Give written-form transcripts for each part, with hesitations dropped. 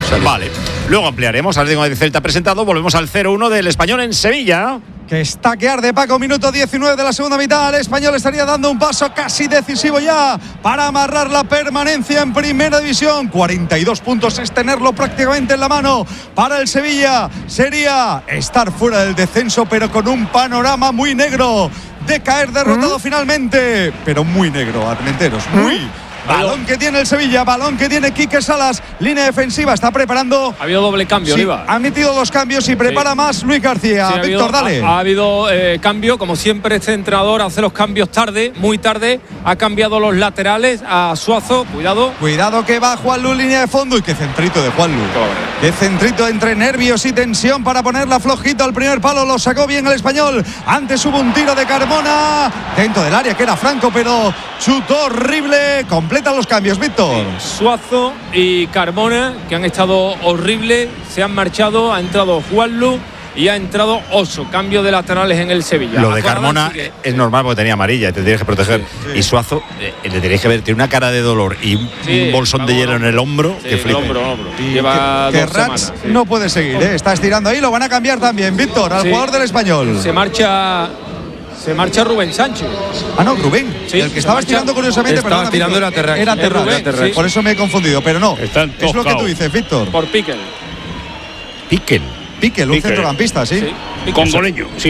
Vale, luego ampliaremos. Atlético de Celta presentado. Volvemos al 0-1 del Español en Sevilla. Que está que arde, Paco, minuto 19 de la segunda mitad. El Español estaría dando un paso casi decisivo ya para amarrar la permanencia en Primera División. 42 puntos es tenerlo prácticamente en la mano. Para el Sevilla sería estar fuera del descenso, pero con un panorama muy negro de caer derrotado finalmente. Pero muy negro, Armenteros, muy. Balón que tiene el Sevilla, balón que tiene Quique Salas, línea defensiva, está preparando. Ha habido doble cambio, sí, Oliva. ha metido 2 cambios y prepara más Luis García. Sí, Víctor, dale. Ha habido cambio, como siempre este entrenador hace los cambios tarde, muy tarde. Ha cambiado los laterales a Suazo, cuidado. Cuidado que va Juanlu, línea de fondo, y qué centrito de Juanlu. Qué centrito entre nervios y tensión para ponerla flojito al primer palo, lo sacó bien el Español. Antes hubo un tiro de Carmona dentro del área que era Franco, pero chutó horrible. Completa los cambios, Víctor. Suazo y Carmona, que han estado horribles, se han marchado. Ha entrado Juanlu y ha entrado Oso. Cambio de laterales en el Sevilla. Lo de Carmona es normal porque tenía amarilla y te tienes que proteger. Y Suazo, le tenéis que ver, tiene una cara de dolor y un bolsón de hielo en el hombro que flipa. Lleva que 2 Rats semanas. no puede seguir, está estirando ahí. Lo van a cambiar también, Víctor, al jugador del Español. Se marcha Rubén Sánchez. Ah, no, Rubén. Sí, el que estaba estirando curiosamente. Estaba estirando era Terrax. Era Terrax. Sí. Por eso me he confundido, pero no. Es lo que tú dices, Víctor. Por Piquel. Piquel, un centrocampista, sí. Congoleño, sí.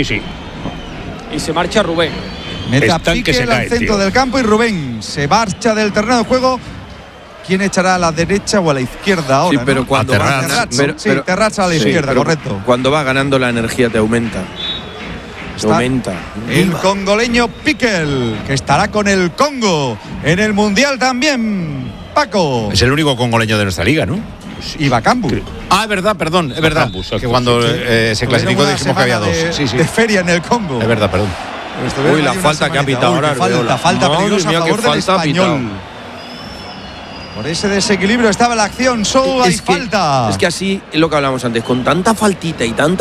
Y se marcha Rubén. Mete a Están que se Piquel al caen, centro tío. del campo y Rubén se marcha del terreno de juego. ¿Quién echará a la derecha o a la izquierda ahora? Sí, pero ¿no? cuando Terrats, va Terrats, pero- sí, pero- Terrats a la izquierda, pero correcto. Cuando va ganando la energía te aumenta. Aumenta. El congoleño Piquel, que estará con el Congo en el Mundial también. Paco. Es el único congoleño de nuestra liga, ¿no? Y Bakambu. Ah, es verdad, perdón, es verdad. Bakambu, exacto, Que cuando sí. se clasificó Una dijimos que había semana 2. Sí. de feria en el Congo. Es verdad, perdón. Uy, la falta que ha pitado ahora. Falta Madre peligrosa mía, a qué favor del falta ha pitado. Español. Por ese desequilibrio estaba la acción, solo hay falta. Es que así es lo que hablábamos antes, con tanta faltita,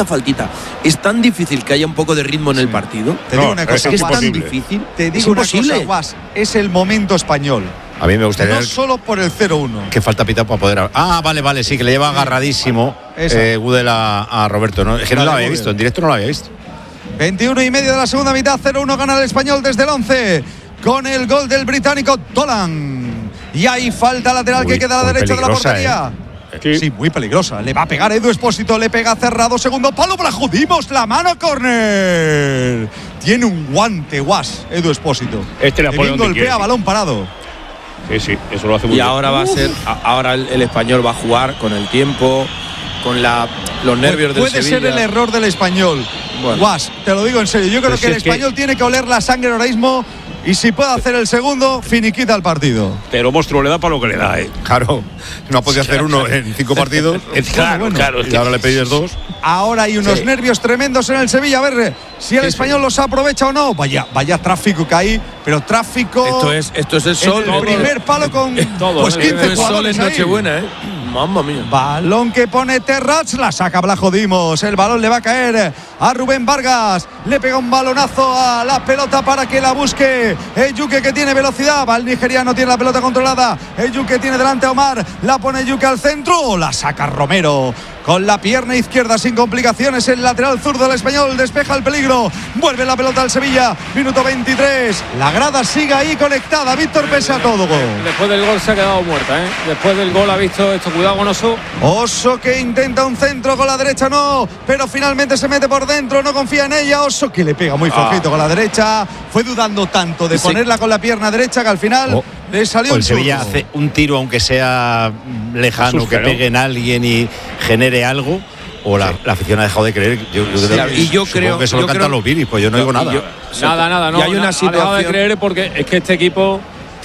es tan difícil que haya un poco de ritmo en el partido. Te digo una cosa, Es tan imposible. difícil. Te es digo una imposible. cosa, Guas, es el momento español. A mí me gustaría No ver solo por el 0-1. que falta pitado para poder. Ah, vale, sí, que le lleva agarradísimo Gudel a Roberto. ¿No? Es que no lo había visto, en directo no lo había visto. 21 y medio de la segunda mitad, 0-1 gana el Español desde el 11 con el gol del británico Dolan. Y hay falta lateral que queda a la derecha de la portería. Sí, muy peligrosa. Le va a pegar Edu Expósito, le pega cerrado, segundo palo, Blajudimos, la mano, córner. Tiene un guante, Guas, Edu Expósito. La pone donde golpea quiere. balón parado. Sí, eso lo hace muy Y bien. ahora va a ser, ahora el Español va a jugar con el tiempo, con los nervios del Puede Sevilla. ser el error del Español. Bueno. Guas, te lo digo en serio. Yo creo Pues que el es que- Español tiene que oler la sangre ahora mismo. Y si puede hacer el segundo, finiquita el partido. Pero Monstruo le da para lo que le da, Claro, no ha podido hacer uno en 5 partidos. Claro. Y ahora le pedís 2. Ahora hay unos nervios tremendos en el Sevilla. A ver si el Español los aprovecha o no. Vaya tráfico que hay, pero tráfico. Esto es el sol. En el primer palo con Todo, pues 15 Esto es sol jugadores en ahí. Nochebuena, Mamma mía. Balón que pone Terrats, la saca Blajodimos. El balón le va a caer a Rubén Vargas. Le pega un balonazo a la pelota para que la busque Eyuke, que tiene velocidad. Va el nigeriano, tiene la pelota controlada. Eyuke tiene delante a Omar. La pone Eyuke al centro. La saca Romero. Con la pierna izquierda sin complicaciones, el lateral zurdo del Español despeja el peligro. Vuelve la pelota al Sevilla. Minuto 23. La grada sigue ahí conectada. Víctor, pese a todo. Después del gol se ha quedado muerta, ¿eh? Después del gol ha visto esto. Cuidado con Oso. Oso que intenta un centro con la derecha, no, pero finalmente se mete por dentro, no confía en ella. Oso que le pega muy flojito con la derecha. Fue dudando tanto de ponerla con la pierna derecha que al final le salió el un Sevilla churro. hace un tiro, aunque sea lejano, Asusta, que pegue en alguien y genere algo. O la afición ha dejado de creer. Yo creo que eso lo cantan los Viris, pues yo no digo nada. Nada, no. Y hay una ha dejado de situación. creer porque es que este equipo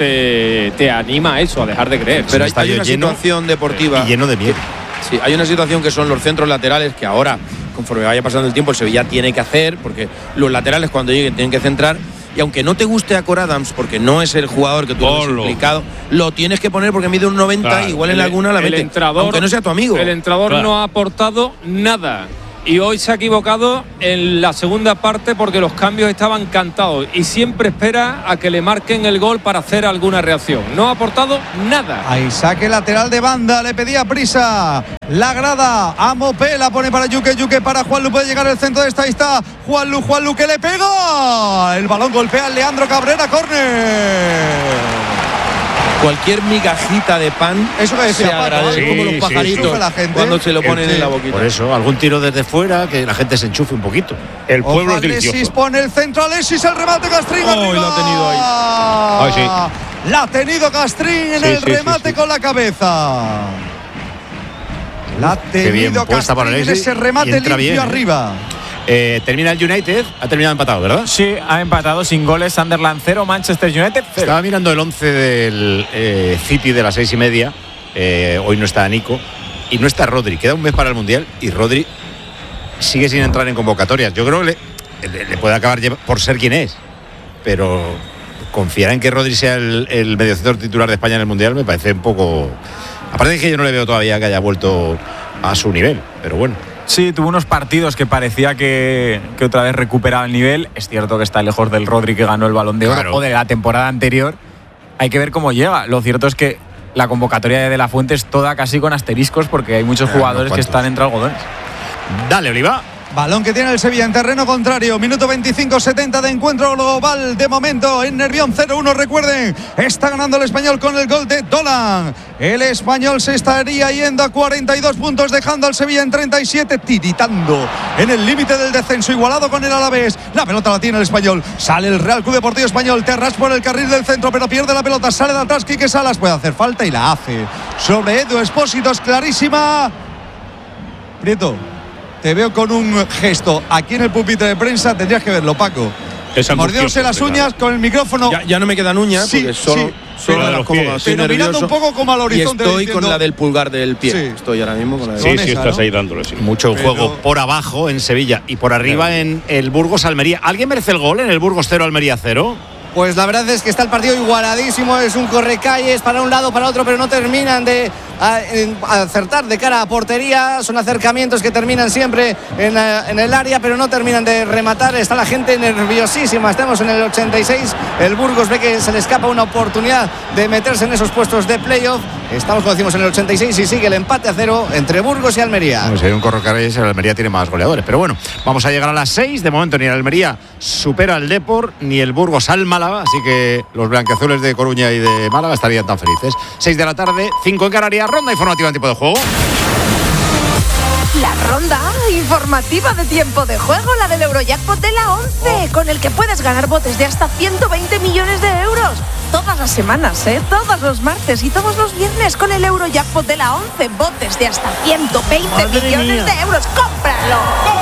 te anima a eso, a dejar de creer. Pero un hay estadio una lleno situación deportiva. y lleno de miedo. Sí, hay una situación que son los centros laterales que ahora, conforme vaya pasando el tiempo, el Sevilla tiene que hacer, porque los laterales cuando lleguen tienen que centrar. Y aunque no te guste a Cor Adams, porque no es el jugador que tú has Ponlo. implicado, lo tienes que poner porque mide un 90, Claro. igual en alguna la mete. entrador, aunque no sea tu amigo. El entrador Claro. no ha aportado nada. y hoy se ha equivocado en la segunda parte porque los cambios estaban cantados y siempre espera a que le marquen el gol para hacer alguna reacción. No ha aportado nada. Ahí saque lateral de banda, le pedía prisa la grada a Mopé, la pone para Yuque para Juanlu, puede llegar el centro de esta, ahí está Juanlu que le pega, el balón golpea a Leandro Cabrera, córner. Cualquier migajita de pan, eso que decía se agradece, como los pajaritos cuando se lo ponen en la boquita. Por eso, algún tiro desde fuera, que la gente se enchufe un poquito. El pueblo es Alexis delicioso. pone el centro, Alexis, el remate, Castrín arriba. Lo ha tenido ahí. Ay, sí. La ha tenido Castrín en el remate con la cabeza. La ha tenido Castrín en ese remate limpio arriba. Termina el United, ha terminado empatado, ¿verdad? Sí, ha empatado sin goles. Sunderland 0, Manchester United 0. Estaba mirando el 11 del City de las 6:30. Hoy no está Nico y no está Rodri. Queda un mes para el Mundial y Rodri sigue sin entrar en convocatorias. Yo creo que le puede acabar por ser quien es, pero confiar en que Rodri sea el mediocentro titular de España en el Mundial me parece un poco... Aparte de que yo no le veo todavía que haya vuelto a su nivel, pero bueno. Sí, tuvo unos partidos que parecía que otra vez recuperaba el nivel. Es cierto que está lejos del Rodri que ganó el Balón de Oro, claro, o de la temporada anterior. Hay que ver cómo llega. Lo cierto es que la convocatoria de La Fuente es toda casi con asteriscos porque hay muchos jugadores que están entre algodones. Dale, Oliva. Balón que tiene el Sevilla en terreno contrario. Minuto 25-70 de encuentro global. De momento en Nervión 0-1. Recuerden, está ganando el Español con el gol de Dolan. El Español se estaría yendo a 42 puntos, dejando al Sevilla en 37, tiritando en el límite del descenso, igualado con el Alavés. La pelota la tiene el Español. Sale el Real Club Deportivo Español. Terras por el carril del centro, pero pierde la pelota. Sale de atrás Quique Salas. Puede hacer falta y la hace sobre Edu Expósito. Es clarísima. Prieto, te veo con un gesto aquí en el pupitre de prensa, tendrías que verlo, Paco. Mordiéndose las uñas con el micrófono. Ya no me quedan uñas, sí, porque solo pero, las como estoy pero mirando un poco como al horizonte. Y estoy diciendo, con la del pulgar del pie. Sí. Estoy ahora mismo con la del Sí, esa, estás ¿no? ahí dándole, sí. Mucho Pero... juego por abajo en Sevilla y por arriba en el Burgos Almería. ¿Alguien merece el gol en el Burgos 0, Almería 0? Pues la verdad es que está el partido igualadísimo, es un correcalles para un lado, para otro, pero no terminan de acertar de cara a portería. Son acercamientos que terminan siempre en el área, pero no terminan de rematar. Está la gente nerviosísima. Estamos en el 86. El Burgos ve que se le escapa una oportunidad de meterse en esos puestos de playoff. Estamos, como decimos, en el 86 y sigue el empate a 0 entre Burgos y Almería. No sé, hay un correcalles, el Almería tiene más goleadores. Pero bueno, vamos a llegar a las 6. De momento ni el Almería supera al Depor, ni el Burgos al Málaga. Así que los blanquiazules de Coruña y de Málaga estarían tan felices. 6 de la tarde, 5 en Canarias. Ronda informativa en tiempo de juego. La ronda informativa de tiempo de juego, la del Eurojackpot de la 11, con el que puedes ganar botes de hasta 120 millones de euros. Todas las semanas, todos los martes y todos los viernes con el Eurojackpot de la 11, botes de hasta 120 millones de euros. ¡Cómpralo!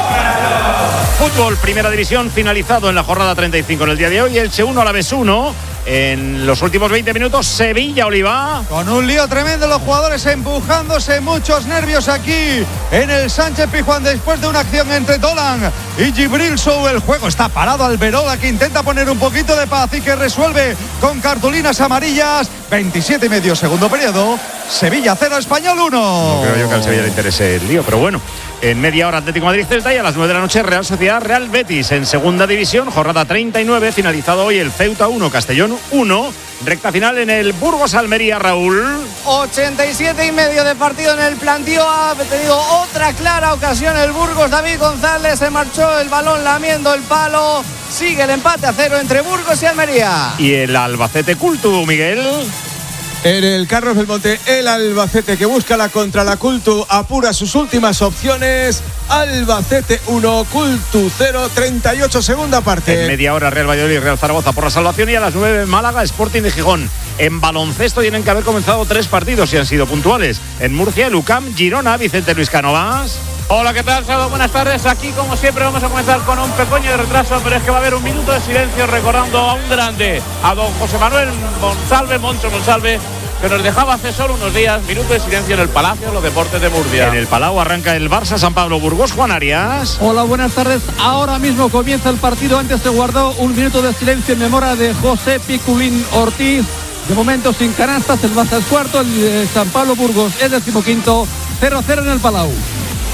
Fútbol, primera división, finalizado en la jornada 35 en el día de hoy. Elche 1, Alavés 1. En los últimos 20 minutos, Sevilla, Oliva. Con un lío tremendo, los jugadores empujándose, muchos nervios aquí en el Sánchez Pizjuán después de una acción entre Dolan y Gibril Sou. El juego está parado, Alberola que intenta poner un poquito de paz y que resuelve con cartulinas amarillas. 27 y medio, segundo periodo. Sevilla 0, Español 1. No creo yo que al Sevilla le interese el lío, pero bueno. En media hora Atlético Madrid Celta y a las 9 de la noche Real Sociedad Real Betis en segunda división, jornada 39, finalizado hoy el Ceuta 1, Castellón 1, recta final en el Burgos Almería, Raúl. 87 y medio de partido en el plantío. Ha tenido otra clara ocasión el Burgos. David González se marchó el balón lamiendo el palo. Sigue el empate a 0 entre Burgos y Almería. Y el Albacete Cultu, Miguel. En el Carlos Belmonte, el Albacete que busca la contra la Cultu apura sus últimas opciones. Albacete 1, Cultu 0, 38 segunda parte. En media hora Real Valladolid y Real Zaragoza por la salvación y a las 9 Málaga Sporting de Gijón. En baloncesto tienen que haber comenzado 3 partidos y han sido puntuales. En Murcia, el UCAM, Girona, Vicente Luis Cánovas. Hola, ¿qué tal? Salud, buenas tardes. Aquí, como siempre, vamos a comenzar con un pequeño retraso, pero es que va a haber un minuto de silencio recordando a un grande, a don José Manuel Moncho Monsalve, que nos dejaba hace solo unos días. Minuto de silencio en el Palacio de los Deportes de Murcia. En el Palau arranca el Barça San Pablo Burgos. Juan Arias. Hola, buenas tardes. Ahora mismo comienza el partido. Antes se guardó un minuto de silencio en memoria de José Piculín Ortiz. De momento sin canastas, el Barça es cuarto, el San Pablo Burgos es 15º, 0-0 en el Palau.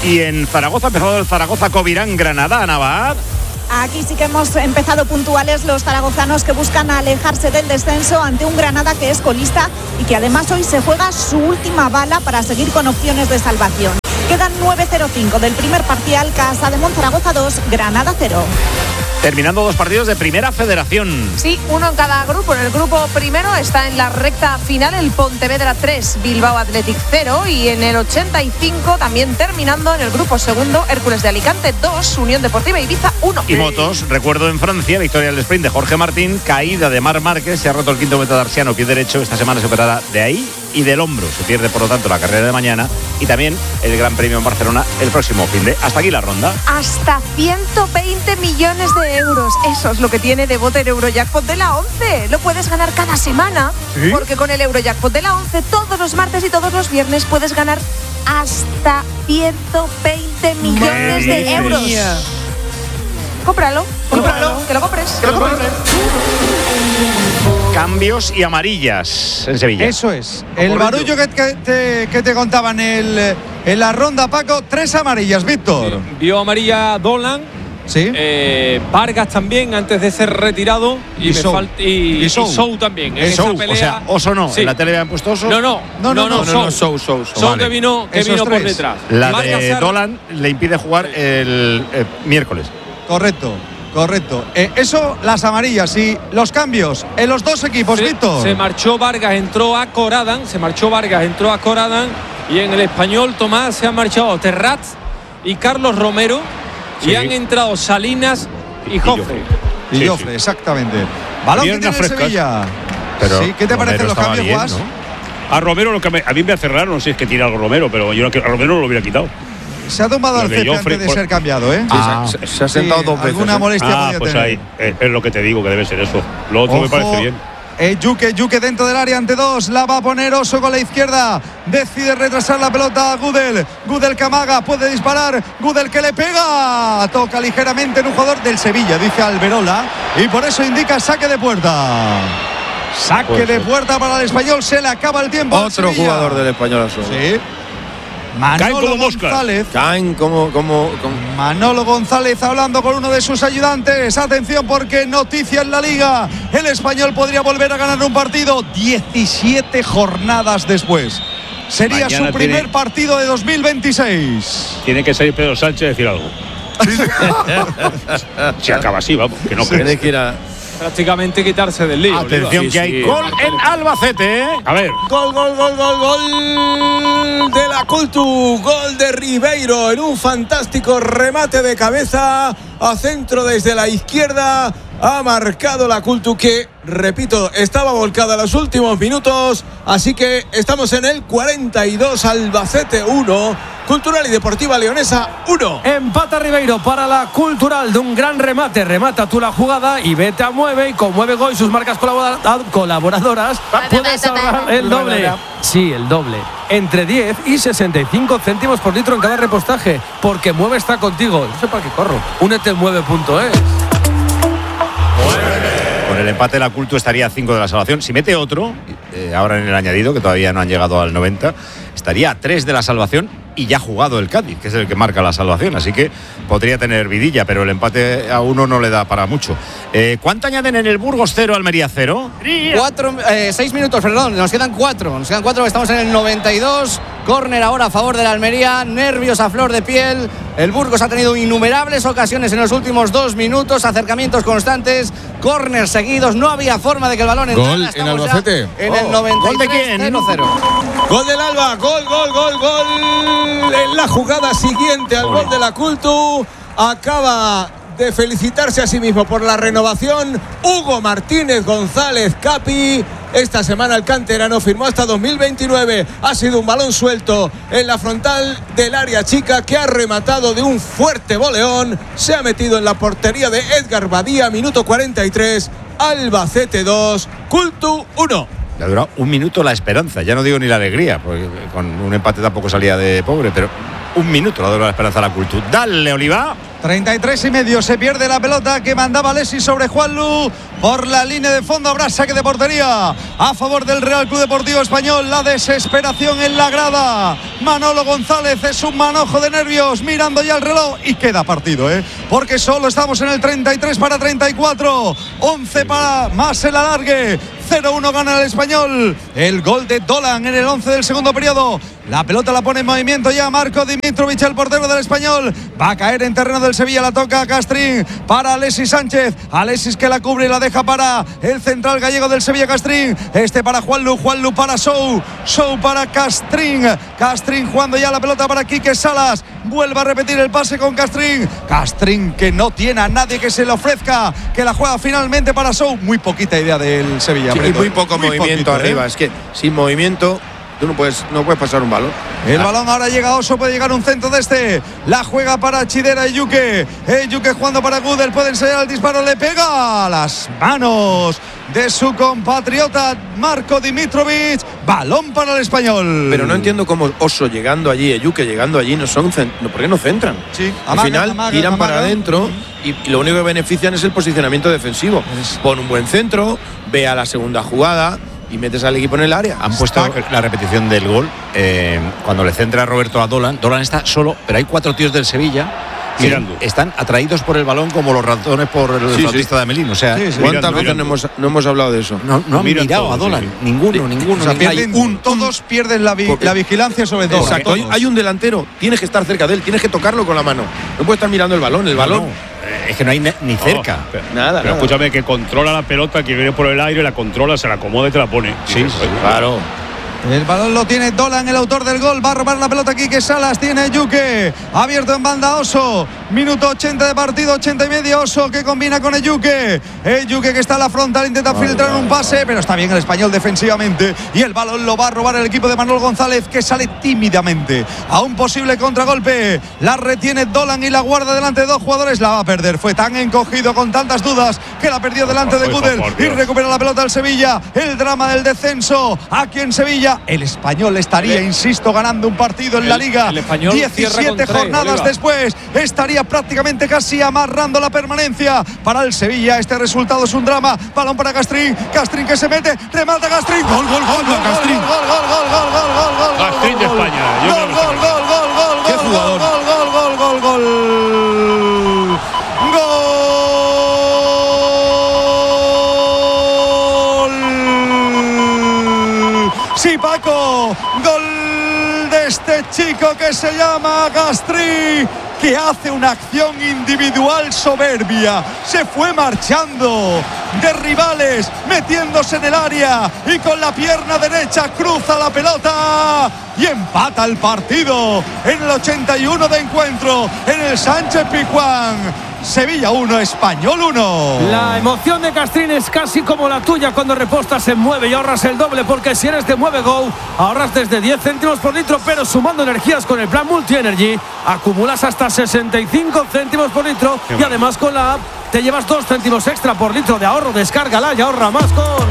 Y en Zaragoza ha empezado el Zaragoza Covirán Granada, Navad. Aquí sí que hemos empezado puntuales los zaragozanos que buscan alejarse del descenso ante un Granada que es colista y que además hoy se juega su última bala para seguir con opciones de salvación. Quedan 9:05 del primer parcial, Casa de Monzaragoza 2, Granada 0. Terminando 2 partidos de Primera Federación. Sí, uno en cada grupo. En el grupo primero está en la recta final el Pontevedra 3, Bilbao Athletic 0. Y en el 85 también terminando en el grupo segundo, Hércules de Alicante 2, Unión Deportiva Ibiza 1. Y motos, recuerdo en Francia, victoria del sprint de Jorge Martín, caída de Marc Márquez, se ha roto el quinto metatarsiano, pie derecho. Esta semana se operará de ahí y del hombro. Se pierde, por lo tanto, la carrera de mañana y también el Gran Premio en Barcelona el próximo fin de. Hasta aquí la ronda. Hasta 120 millones de euros. Eso es lo que tiene de bote el Eurojackpot de la 11. Lo puedes ganar cada semana, ¿sí? Porque con el Eurojackpot de la 11 todos los martes y todos los viernes puedes ganar hasta 120 millones de euros. Cómpralo, que lo compres. Cambios y amarillas en Sevilla. Eso es. El barullo que te contaban en la ronda, Paco, 3 amarillas, Víctor. Sí. Vio amarilla Dolan. Sí. Vargas también antes de ser retirado y Sou también. En esa pelea, o sea, Oso no. Sí. ¿En la tele habían puesto Oso? No, Sou vale. que vino por detrás. La de Dolan le impide jugar el miércoles. Correcto. Eso, las amarillas y los cambios en los dos equipos, Víctor. Se marchó Vargas, entró a Coradan. Y en el Español, Tomás, se han marchado Terraz y Carlos Romero. Sí. Y han entrado Salinas y Jofre. Y Jofre, exactamente. Balón que tiene Sevilla. Pero sí, ¿qué te parecen los cambios, Guas? ¿No? A Romero, a mí me hace raro, no sé si es que tira algo Romero, pero yo a Romero no lo hubiera quitado. Se ha tumbado al césped antes de ser cambiado, ¿eh? Sí, se ha sentado 2 veces. Alguna molestia pues tener. Ahí, es lo que te digo, que debe ser eso. Lo otro me parece bien. Yuke dentro del área ante 2, la va a poner Oso con la izquierda, decide retrasar la pelota a Gudel que amaga, puede disparar, Gudel que le pega, toca ligeramente en un jugador del Sevilla, dice Alberola, y por eso indica saque de puerta. Saque de puerta para el Español, se le acaba el tiempo. Otro jugador del Español. Sí. Manolo González. Caen como Manolo González hablando con uno de sus ayudantes. Atención porque noticia en la Liga. El Español podría volver a ganar un partido 17 jornadas después. Sería mañana su primer partido de 2026. Tiene que salir Pedro Sánchez a decir algo. Se acaba así, vamos, que no tiene que ir a prácticamente quitarse del lío. Atención que hay gol en Albacete. A ver. Gol de la Cultu. Gol de Ribeiro en un fantástico remate de cabeza a centro desde la izquierda. Ha marcado la Cultu que, repito, estaba volcada en los últimos minutos. Así que estamos en el 42, Albacete 1, Cultural y Deportiva Leonesa 1. Empata Ribeiro para la Cultural de un gran remate. Remata tú la jugada y vete a Mueve. Y con Mueve Go y sus marcas colaboradoras puedes ahorrar el doble. Sí, el doble. Entre 10 y 65 céntimos por litro en cada repostaje. Porque Mueve está contigo. No sé para qué corro. Únete en mueve.es. Con el empate la Cultu estaría a 5 de la salvación. Si mete otro, ahora en el añadido, que todavía no han llegado al 90, estaría a 3 de la salvación y ya ha jugado el Cádiz, que es el que marca la salvación. Así que podría tener vidilla, pero el empate a 1 no le da para mucho. ¿Cuánto añaden en el Burgos 0, Almería 0? 6 minutos, perdón. Nos quedan 4. Estamos en el 92. Córner ahora a favor de la Almería. Nervios a flor de piel. El Burgos ha tenido innumerables ocasiones en los últimos 2 minutos. Acercamientos constantes. Córner seguidos. No había forma de que el balón entrara. Gol en Albacete. En el 93. ¿Gol de quién? 0-0. Gol del Alba. Gol. En la jugada siguiente al gol de la Cultu. Acaba de felicitarse a sí mismo por la renovación Hugo Martínez González Capi. Esta semana el canterano firmó hasta 2029. Ha sido un balón suelto en la frontal del área chica que ha rematado de un fuerte voleón. Se ha metido en la portería de Edgar Badía. Minuto 43. Albacete 2, Cultu 1. Le ha durado 1 minuto la esperanza. Ya no digo ni la alegría, porque con un empate tampoco salía de pobre, pero 1 minuto le ha durado la esperanza a la Cultu. Dale, Oliva. 33,5. Se pierde la pelota que mandaba Alexis sobre Juanlu. Por la línea de fondo habrá saque de portería a favor del Real Club Deportivo Español. La desesperación en la grada. Manolo González es un manojo de nervios, mirando ya el reloj, y queda partido, porque solo estamos en el 33 para 34. 11 para más el alargue. 0-1 gana el Español. El gol de Dolan en el 11 del segundo periodo. La pelota la pone en movimiento ya Marco Dimitrovic, el portero del Español. Va a caer en terreno del Sevilla. La toca a Castrín para Alexis Sánchez. Alexis que la cubre y la deja para el central gallego del Sevilla, Castrín. Para Juanlu. Juanlu para Sou. Sou para Castrín. Castrín jugando ya la pelota para Quique Salas. Vuelve a repetir el pase con Castrín. Castrín que no tiene a nadie que se le ofrezca. Que la juega finalmente para Sou. Muy poquita idea del Sevilla. Sí, muy poco movimiento arriba. Es que sin movimiento tú no puedes pasar un balón. El balón ahora llega a Oso, puede llegar un centro de este. La juega para Chidera y Yuke. Yuke jugando para Gudel, puede ensayar el disparo, le pega a las manos de su compatriota Marco Dimitrovic. Balón para el Español. Pero no entiendo cómo Oso llegando allí, Yuke llegando allí, ¿por qué no centran? Sí, al final tiran para adentro y lo único que benefician es el posicionamiento defensivo. Pon un buen centro, ve a la segunda jugada y metes al equipo en el área. Han puesto la repetición del gol cuando le centra a Roberto a Dolan. Dolan está solo, pero hay 4 tíos del Sevilla y están atraídos por el balón como los ratones por el flautista de Amelín. O sea, ¿cuántas veces no hemos hablado de eso? No han mirado a Dolan. Ninguno. O sea, todos pierden la vigilancia sobre Dolan. Exacto. Hay un delantero, tienes que estar cerca de él, tienes que tocarlo con la mano. No puedes estar mirando el balón. Es que no hay ni cerca. Pero escúchame, que controla la pelota, que viene por el aire, la controla, se la acomoda y te la pone. Sí, claro. El balón lo tiene Dolan, el autor del gol. Va a robar la pelota aquí, que Salas tiene Yuke. Abierto en banda Oso. Minuto 80 de partido, 80 y medio. Oso que combina con Yuke. Yuke que está a la frontal, intenta filtrar un pase, pero está bien el Español defensivamente. Y el balón lo va a robar el equipo de Manuel González, que sale tímidamente a un posible contragolpe. La retiene Dolan y la guarda delante de 2 jugadores. La va a perder. Fue tan encogido con tantas dudas que la perdió delante de Gudel. Y recupera la pelota el Sevilla. El drama del descenso aquí en Sevilla. El Español estaría, insisto, ganando un partido en la Liga. 17 jornadas después estaría prácticamente casi amarrando la permanencia para el Sevilla. Este resultado es un drama. Balón para Castrín. Castrín que se mete, remata Castrín. Gol. Castrín. Gol. Castrín de España. Gol. Qué jugador. Gol. Sí, Paco, gol de este chico que se llama Castrín, que hace una acción individual soberbia. Se fue marchando de rivales, metiéndose en el área y con la pierna derecha cruza la pelota y empata el partido en el 81 de encuentro en el Sánchez Pizjuán. Sevilla 1, Español 1. La emoción de Castrín es casi como la tuya cuando repostas en Mueve y ahorras el doble, porque si eres de Mueve Go ahorras desde 10 céntimos por litro, pero sumando energías con el plan Multi Energy acumulas hasta 65 céntimos por litro. Y además con la app te llevas 2 céntimos extra por litro de ahorro. Descárgala y ahorra más con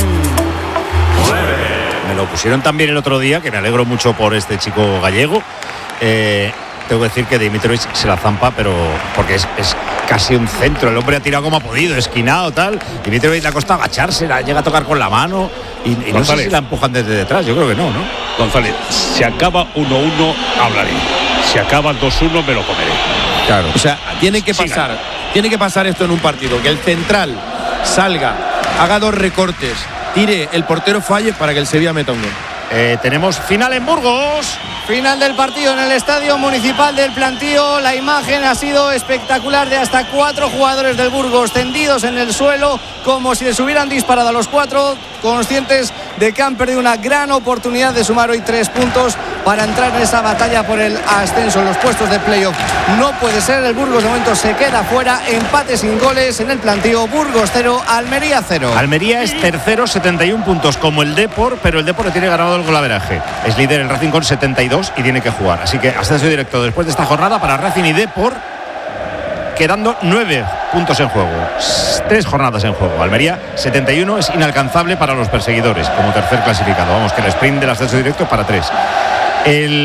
Me lo pusieron también el otro día, que me alegro mucho por este chico gallego. Tengo que decir que Dimitrovic se la zampa, pero porque es casi un centro. El hombre ha tirado como ha podido, esquinado, tal. Dimitrovic le ha costado agacharse, la llega a tocar con la mano. Y no sé si la empujan desde detrás, yo creo que no. González, si acaba 1-1, hablaré. Si acaba 2-1, me lo comeré. Claro. O sea, tiene que pasar esto en un partido. Que el central salga, haga 2 recortes, tire, el portero falle para que el Sevilla meta un gol. Tenemos final en Burgos. Final del partido en el Estadio Municipal del Plantío. La imagen ha sido espectacular, de hasta 4 jugadores del Burgos tendidos en el suelo como si les hubieran disparado a los 4, conscientes de que han perdido una gran oportunidad de sumar hoy 3 puntos para entrar en esa batalla por el ascenso en los puestos de playoff. No puede ser, el Burgos de momento se queda fuera. Empate sin goles en el Plantío. Burgos 0, Almería 0. Almería es tercero, 71 puntos como el Depor, pero el Depor le tiene ganado el golaveraje. Es líder el Racing con 72 y tiene que jugar. Así que ascenso directo después de esta jornada para Racing y Depor, quedando 9 puntos en juego, 3 jornadas en juego. Almería 71 es inalcanzable para los perseguidores como tercer clasificado. Vamos, que el sprint del ascenso directo es para 3. El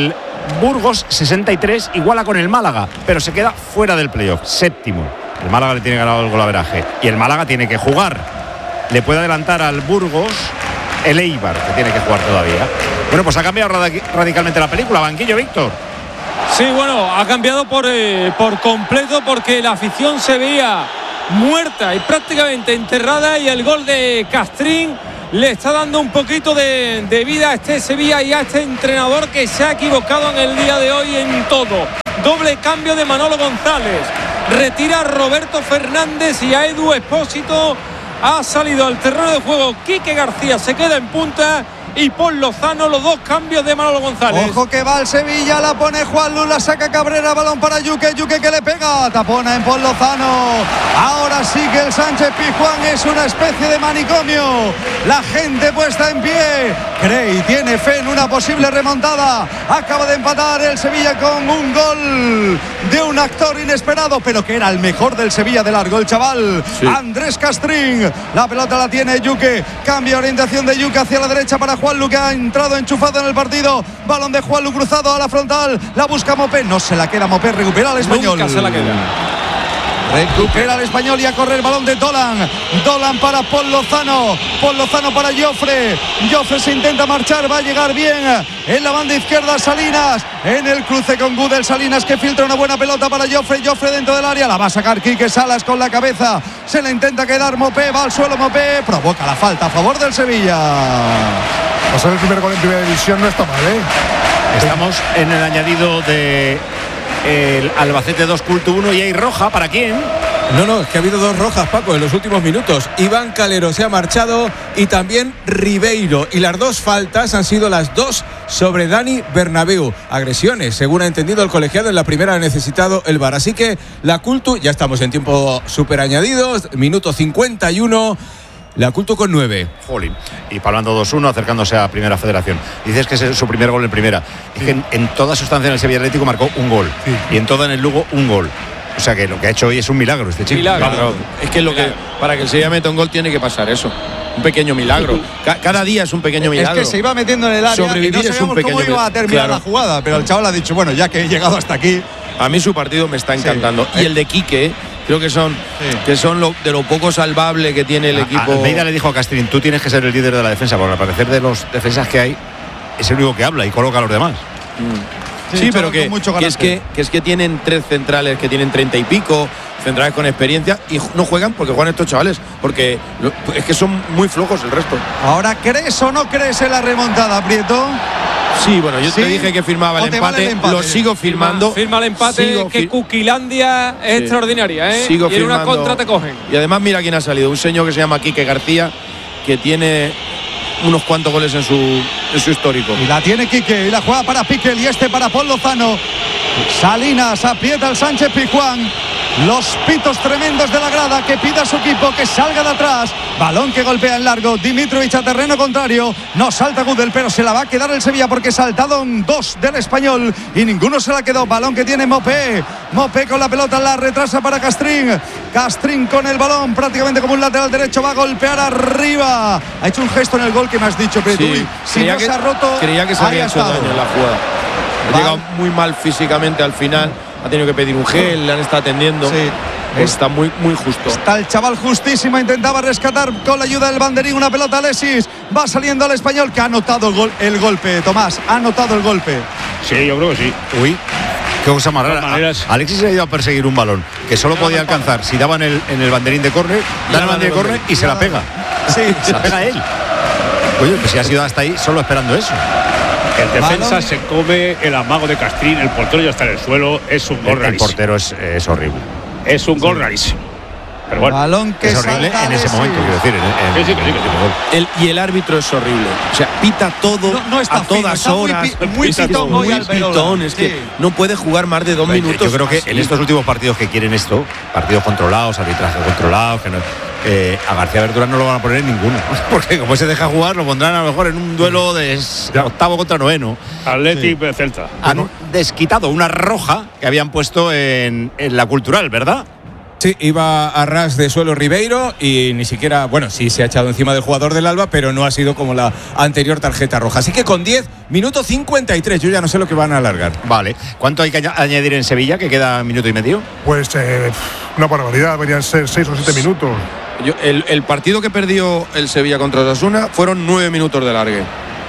Burgos 63, iguala con el Málaga, pero se queda fuera del playoff, séptimo. El Málaga le tiene ganado el golaveraje y el Málaga tiene que jugar. Le puede adelantar al Burgos el Eibar, que tiene que jugar todavía. Bueno, pues ha cambiado radicalmente la película. Banquillo, Víctor. Sí, bueno, ha cambiado por completo porque la afición se veía muerta y prácticamente enterrada, y el gol de Castrín le está dando un poquito de vida a este Sevilla y a este entrenador que se ha equivocado en el día de hoy en todo. Doble cambio de Manolo González, retira a Roberto Fernández y a Edu Expósito. Ha salido al terreno de juego Quique García, se queda en punta, y Pol Lozano, los dos cambios de Manolo González. Ojo que va el Sevilla, la pone Juanlu, la saca Cabrera, balón para Yuque que le pega, tapona en Pol Lozano. Ahora sí que el Sánchez Pizjuán es una especie de manicomio. La gente puesta en pie, cree y tiene fe en una posible remontada. Acaba de empatar el Sevilla con un gol de un actor inesperado, pero que era el mejor del Sevilla de largo, el chaval, sí. Andrés Castrín. La pelota la tiene Yuque, cambia orientación de Yuque hacia la derecha para Juanlu, que ha entrado enchufado en el partido. Balón de Juanlu cruzado a la frontal, la busca Mopé, no se la queda Mopé, recupera al Español. Nunca se la queda. Recupera el Español y a correr el balón de Dolan para Pol Lozano para Jofre se intenta marchar, va a llegar bien en la banda izquierda Salinas, en el cruce con Gudel, Salinas que filtra una buena pelota para Jofre dentro del área, la va a sacar Quique Salas con la cabeza, se la intenta quedar Mopé, va al suelo Mopé, provoca la falta a favor del Sevilla. Pasar el primer gol en primera división no está mal, Estamos en el añadido de el Albacete 2, Culto 1, y hay roja. ¿Para quién? No, es que ha habido dos rojas, Paco, en los últimos minutos. Iván Calero se ha marchado y también Ribeiro. Y las dos faltas han sido las dos sobre Dani Bernabéu. Agresiones, según ha entendido el colegiado. En la primera ha necesitado el VAR. Así que la Cultu, ya estamos en tiempo súper añadido, minuto 51. La Cultu con 9. Jolín. Y Palmando 2-1, acercándose a Primera Federación. Dices que es su primer gol en Primera. Es que en toda su estancia en el Sevilla Atlético marcó un gol. Sí. Y en toda en el Lugo un gol. O sea que lo que ha hecho hoy es un milagro este chico. Milagro. Claro. Es que para que el Sevilla meta un gol tiene que pasar eso. Un pequeño milagro. Cada día es un pequeño milagro. Es que se iba metiendo en el área. Sobrevivir y no es un pequeño milagro. Cómo iba a terminar la jugada, pero el chaval ha dicho, bueno, ya que he llegado hasta aquí. A mí su partido me está encantando. Y el de Quique, creo que son de lo poco salvable que tiene el equipo. Almeida le dijo a Castrín, tú tienes que ser el líder de la defensa, porque al parecer de los defensas que hay es el único que habla y coloca a los demás. Sí, pero que es que tienen 3 centrales que tienen 30 y pico, centrales con experiencia, y no juegan porque juegan estos chavales, porque es que son muy flojos el resto. Ahora, ¿crees o no crees en la remontada, Prieto? Sí, bueno, yo te dije que firmaba el empate, lo sigo firmando. Firma el empate, que Cuquilandia es extraordinaria, ¿eh? Sigo y en firmando, una contra te cogen. Y además mira quién ha salido, un señor que se llama Quique García, que tiene unos cuantos goles en su histórico. Y la tiene Quique, y la juega para Piquel, y para Pol Lozano. Salinas aprieta al Sánchez Pizjuán. Los pitos tremendos de la grada, que pida a su equipo que salga de atrás. Balón que golpea en largo, Dimitrovic a terreno contrario. No salta Gudel, pero se la va a quedar el Sevilla porque saltaron 2 del Español y ninguno se la quedó. Balón que tiene Mopé con la pelota, la retrasa para Castrín con el balón prácticamente como un lateral derecho, va a golpear arriba. Ha hecho un gesto en el gol que me has dicho, pero sí, si no se ha roto, creía que se había hecho daño en la jugada. Ha llegado muy mal físicamente al final, ha tenido que pedir un gel, le han estado atendiendo. Sí. Está muy, muy justo. Está el chaval justísimo, intentaba rescatar con la ayuda del banderín una pelota. Alexis va saliendo al Español, que ha anotado el golpe. Tomás, ha anotado el golpe. Sí, yo creo que sí. Uy, qué cosa más rara. Alexis se ha ido a perseguir un balón que solo podía alcanzar si daban en el banderín de córner, da el banderín de córner y se la pega. Sí, se la pega a él. Oye, pues si ha sido hasta ahí solo esperando eso. El defensa se come el amago de Castrín, el portero ya está en el suelo, es un gol rarísimo. El portero es horrible. Es un gol rarísimo. Pero bueno, balón que es horrible en ese momento, quiero decir. Y el árbitro es horrible. O sea, pita todo no está a todas horas. Muy pitón. Es que no puede jugar más de 2 minutos. Yo creo que en estos últimos partidos que quieren esto, partidos controlados, arbitraje controlado, a García Verdurán no lo van a poner en ninguno. Porque como se deja jugar, lo pondrán a lo mejor en un duelo de 8º contra 9º. Atlético Celta. Han desquitado una roja que habían puesto en la Cultural, ¿verdad? Sí, iba a ras de suelo Ribeiro y ni siquiera, bueno, sí se ha echado encima del jugador del Alba, pero no ha sido como la anterior tarjeta roja. Así que con 10, minuto 53, yo ya no sé lo que van a alargar. Vale, ¿cuánto hay que añadir en Sevilla, que queda minuto y medio? Pues una barbaridad, deberían ser 6 o 7 minutos. El partido que perdió el Sevilla contra Osasuna fueron 9 minutos de largue.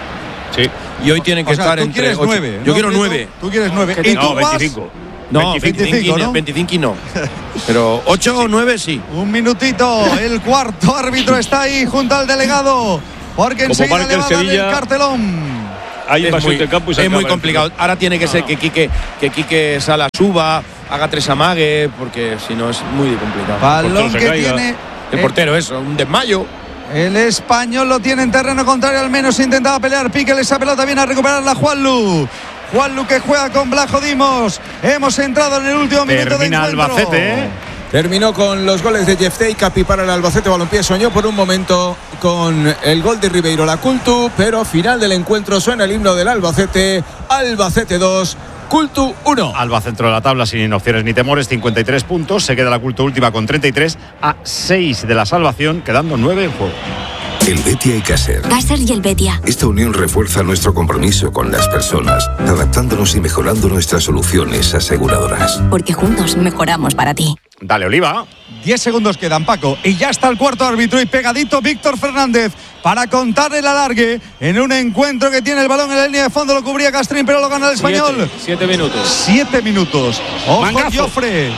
Sí. Y hoy tienen que estar entre 8. 9. Yo quiero 9. Tú quieres 9. ¿Y no, 25. No, 25, ¿no? 25 y no. Pero 8 o 9 sí. Un minutito, el cuarto árbitro está ahí junto al delegado, porque enseguida le va a dar el cartelón. Hay invasión de campo y se es muy acaba complicado. Ahora tiene que ser que Quique Sala suba, haga 3 amagues, porque si no es muy complicado. Balón que tiene el portero, eso, un desmayo. El español lo tiene en terreno contrario, al menos intentaba pelear. Piquel esa pelota, viene a recuperarla Juanlu. Juanlu que juega con Blajo Dimos. Hemos entrado en el último minuto de encuentro. Albacete, Terminó con los goles de Jeftei, Capi para el Albacete Balompié. Soñó por un momento con el gol de Ribeiro la Cultu, pero final del encuentro suena el himno del Albacete. Albacete 2, Cultu 1. Alba centro de la tabla sin opciones ni temores, 53 puntos. Se queda la Cultu última con 33, a 6 de la salvación, quedando 9 en juego. El Betia y Caser. Caser y el Betia. Esta unión refuerza nuestro compromiso con las personas, adaptándonos y mejorando nuestras soluciones aseguradoras. Porque juntos mejoramos para ti. Dale, Oliva. 10 segundos quedan, Paco, y ya está el cuarto árbitro y pegadito Víctor Fernández para contar el alargue en un encuentro que tiene el balón en la línea de fondo. Lo cubría Castrín, pero lo gana el español. 7 minutos. 7 minutos. Ojo, Jofre.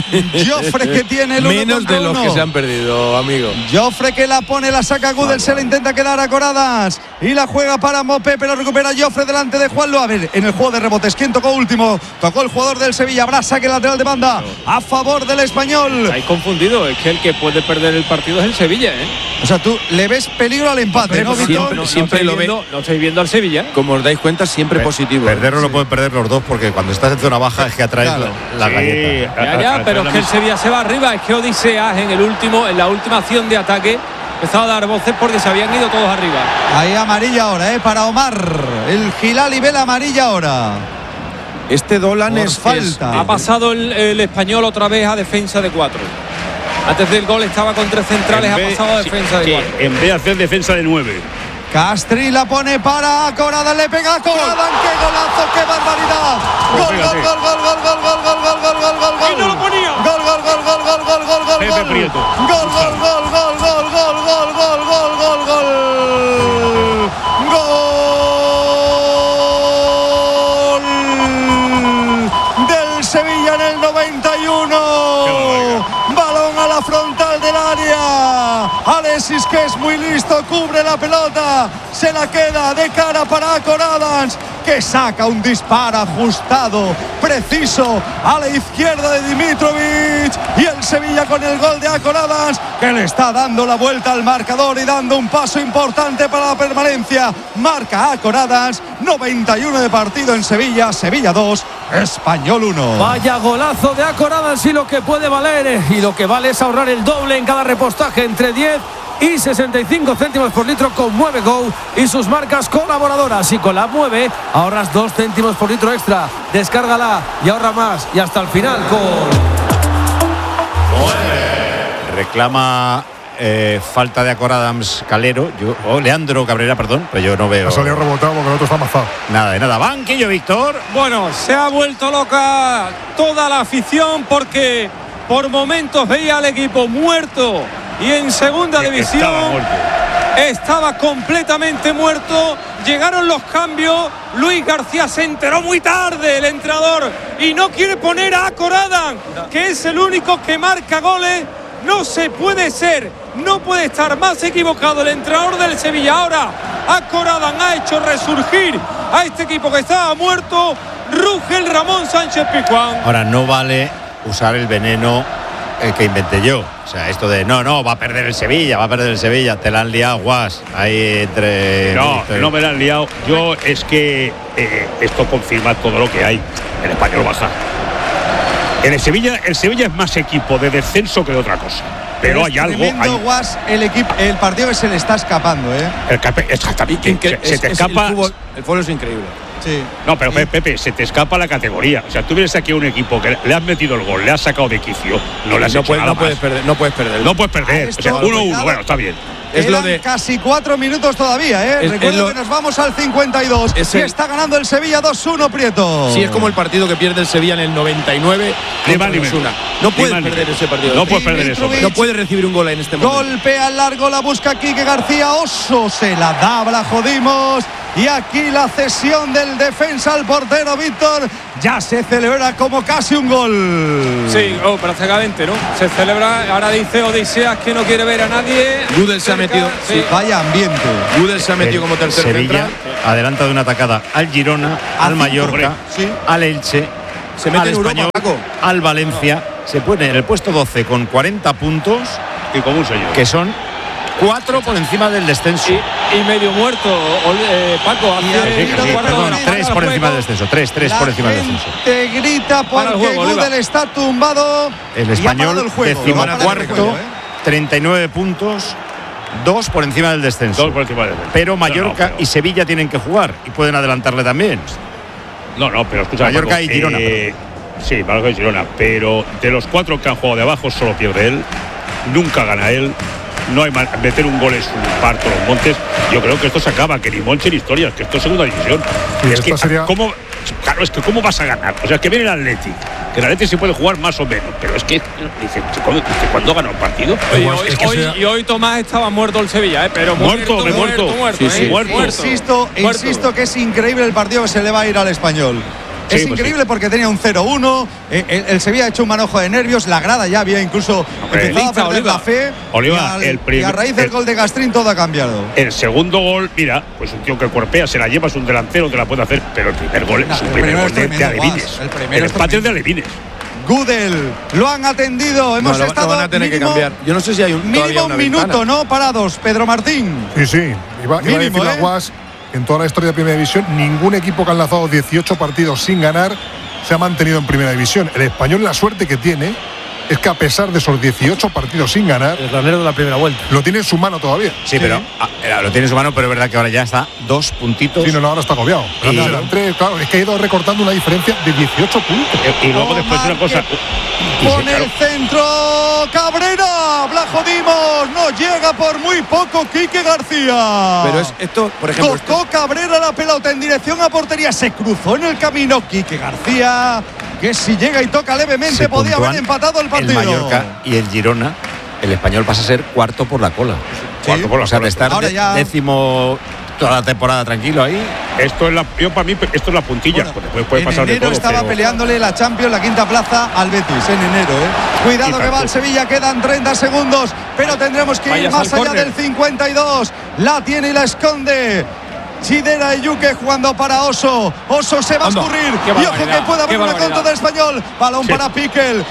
Jofre que tiene el 1 menos de los que se han perdido, amigo. Jofre que la pone, la saca Gudel, se le intenta quedar a Coradas y la juega para Mopé, pero recupera Jofre delante de Juanlu. A ver, en el juego de rebotes, ¿quién tocó último? Tocó el jugador del Sevilla. Habrá saque lateral de banda a favor del español. Estáis confundido, es que el que puede perder el partido es el Sevilla, ¿eh? O sea, tú le ves peligro al empate, ¿no, Víctor? Siempre lo ve. No estáis viendo al Sevilla. Como os dais cuenta, siempre positivo. Perderlo lo pueden perder los dos, porque cuando estás en zona baja es que atraes la galleta. Ya, pero es que el Sevilla se va arriba. Es que Odiseas en la última acción de ataque empezó a dar voces porque se habían ido todos arriba. Ahí amarilla ahora, para Omar. El Gilali ve la amarilla ahora. Este Dolan es falta. Ha pasado el español otra vez a defensa de 4. Antes del gol estaba con 3 centrales, ha pasado a defensa de 4. En vez de hacer defensa de 9. Castri la pone para Corada, le pega a Corada. ¡Qué golazo, qué barbaridad! Gol, gol, gol, gol, gol, gol, gol, gol, gol, gol, gol, gol, gol. Y no lo ponía. Gol, gol, gol, gol, gol, gol, gol, gol, Pepe Prieto. gol, gol, gol, gol, gol, gol, gol, gol, gol, gol, gol, gol del Sevilla en el 91. Balón a la frontal del área. Alexis, que es muy listo, cubre la pelota, se la queda de cara para Coradans, que saca un disparo ajustado, preciso, a la izquierda de Dimitrovic, y el Sevilla con el gol de Acoradans, que le está dando la vuelta al marcador y dando un paso importante para la permanencia. Marca Acoradans, 91 de partido en Sevilla, Sevilla 2, Español 1. Vaya golazo de Acoradans, y lo que puede valer, y lo que vale es ahorrar el doble en cada repostaje, entre 10 y 65 céntimos por litro con Mueve Go y sus marcas colaboradoras. Y con la Mueve ahorras 2 céntimos por litro extra. Descárgala y ahorra más. Y hasta el final con reclama falta de Acoradams Calero, Leandro Cabrera, perdón, pero yo no veo. Ha salido rebotado porque el otro está amazado. Nada de nada. Banquillo, Víctor. Bueno, se ha vuelto loca toda la afición porque por momentos veía al equipo muerto y en segunda división estaba completamente muerto. Llegaron los cambios. Luis García se enteró muy tarde, el entrenador, y no quiere poner a Acoradans, que es el único que marca goles. No se puede ser, no puede estar más equivocado el entrenador del Sevilla. Ahora Acoradans ha hecho resurgir a este equipo que estaba muerto. Ruge el Ramón Sánchez Pizjuán. Ahora no vale usar el veneno que inventé yo. O sea, esto de no, va a perder el Sevilla, te la han liado, guas. Ahí entre. No me la han liado. Yo es que esto confirma todo lo que hay. El español baja. En el Sevilla es más equipo de descenso que de otra cosa. Pero hay algo. Guas, el partido que se le está escapando, Exactamente. Se te escapa. El fútbol es increíble. Sí. No, pero Pepe, se te escapa la categoría. O sea, tú vienes aquí a un equipo que le has metido el gol, le has sacado de quicio, no le has hecho nada puedes perder. No puedes perder. O sea, 1-1, bueno, está bien. Es lo de casi 4 minutos todavía, ¿eh? Recuerdo que nos vamos al 52 y está ganando el Sevilla 2-1, Prieto. Sí, es como el partido que pierde el Sevilla en el 99 contra Osasuna. No puedes perder ese partido. No puedes perder eso. No puedes recibir un gol en este momento. Golpea al largo, la busca Quique García. Oso se la da, la jodimos. Y aquí la cesión del defensa al portero Víctor ya se celebra como casi un gol. Sí, prácticamente, ¿no? Se celebra, ahora dice Odiseas que no quiere ver a nadie. Gudel se ha metido. Sí. Vaya ambiente. Gudel se ha metido como tercer Sevilla central. adelanta de una atacada al Girona, al Mallorca, al Elche, se mete al en Español, Europa, al Valencia. Se pone en el puesto 12 con 40 puntos y como un señor, que son 4 por encima del descenso. Y medio muerto, Paco. Perdón, 3 por encima del descenso. 3 por encima del descenso. Te grita porque Gudel está tumbado. El Español, 14º, 39 puntos. 2 por encima del descenso. 2 por encima del descenso. Pero Mallorca y Sevilla tienen que jugar y pueden adelantarle también. No, pero escucha. Mallorca Paco, y Girona. Sí, Mallorca y Girona. Pero de los 4 que han jugado de abajo, solo pierde él. Nunca gana él. No hay meter un gol es un parto los montes. Yo creo que esto se acaba, que ni Monche ni historias, que esto es segunda división. Sí, es que sería... ¿cómo vas a ganar? O sea, que viene el Atleti, que el Atleti se puede jugar más o menos, pero es que dice, ¿cuándo gana un partido? Hoy Tomás estaba muerto el Sevilla, pero muerto. Insisto que es increíble el partido que se le va a ir al Español. Es increíble porque tenía un 0-1. El Sevilla ha hecho un manojo de nervios. La grada ya había incluso empezado a perder la fe. Y a raíz del gol de Castrín todo ha cambiado. El segundo gol, mira, pues un tío que cuerpea, se la lleva, es un delantero, te la puede hacer. Pero el primer gol es un primer gol de Alevines. El empate es de Alevines. Gudel, lo han atendido. Hemos estado. Van a tener que cambiar. Yo no sé si hay mínimo un minuto, ¿no? Parados, Pedro Martín. Sí. Iba a decir a Guas. En toda la historia de Primera División, ningún equipo que ha lanzado 18 partidos sin ganar se ha mantenido en Primera División. El Español, la suerte que tiene es que a pesar de esos 18 partidos sin ganar, el granero de la primera vuelta lo tiene en su mano todavía. Sí, pero lo tiene en su mano, pero es verdad que ahora ya está 2 puntitos. Sí, ahora está agobiado. Claro, es que ha ido recortando una diferencia de 18 puntos. Y luego después una cosa. Con el centro, Cabrera, la jodimos, no llega por muy poco Quique García. Pero es esto, por ejemplo. Tocó Cabrera la pelota en dirección a portería, se cruzó en el camino Quique García, que si llega y toca levemente podía haber empatado el partido. El Mallorca y el Girona, el Español pasa a ser cuarto por la cola. Cuarto por la cola. De estar décimo toda la temporada tranquilo ahí. Para mí esto es la puntilla. Después puede pasar de todo. En enero estaba peleándole la Champions, la quinta plaza al Betis en enero. Cuidado que va el Sevilla, quedan 30 segundos, pero tendremos que ir más allá del 52. La tiene y la esconde. Chidera y Yuque jugando para Oso. Oso se va a escurrir. Y ojo que puede haber una contra del Español. Balón para Piquel.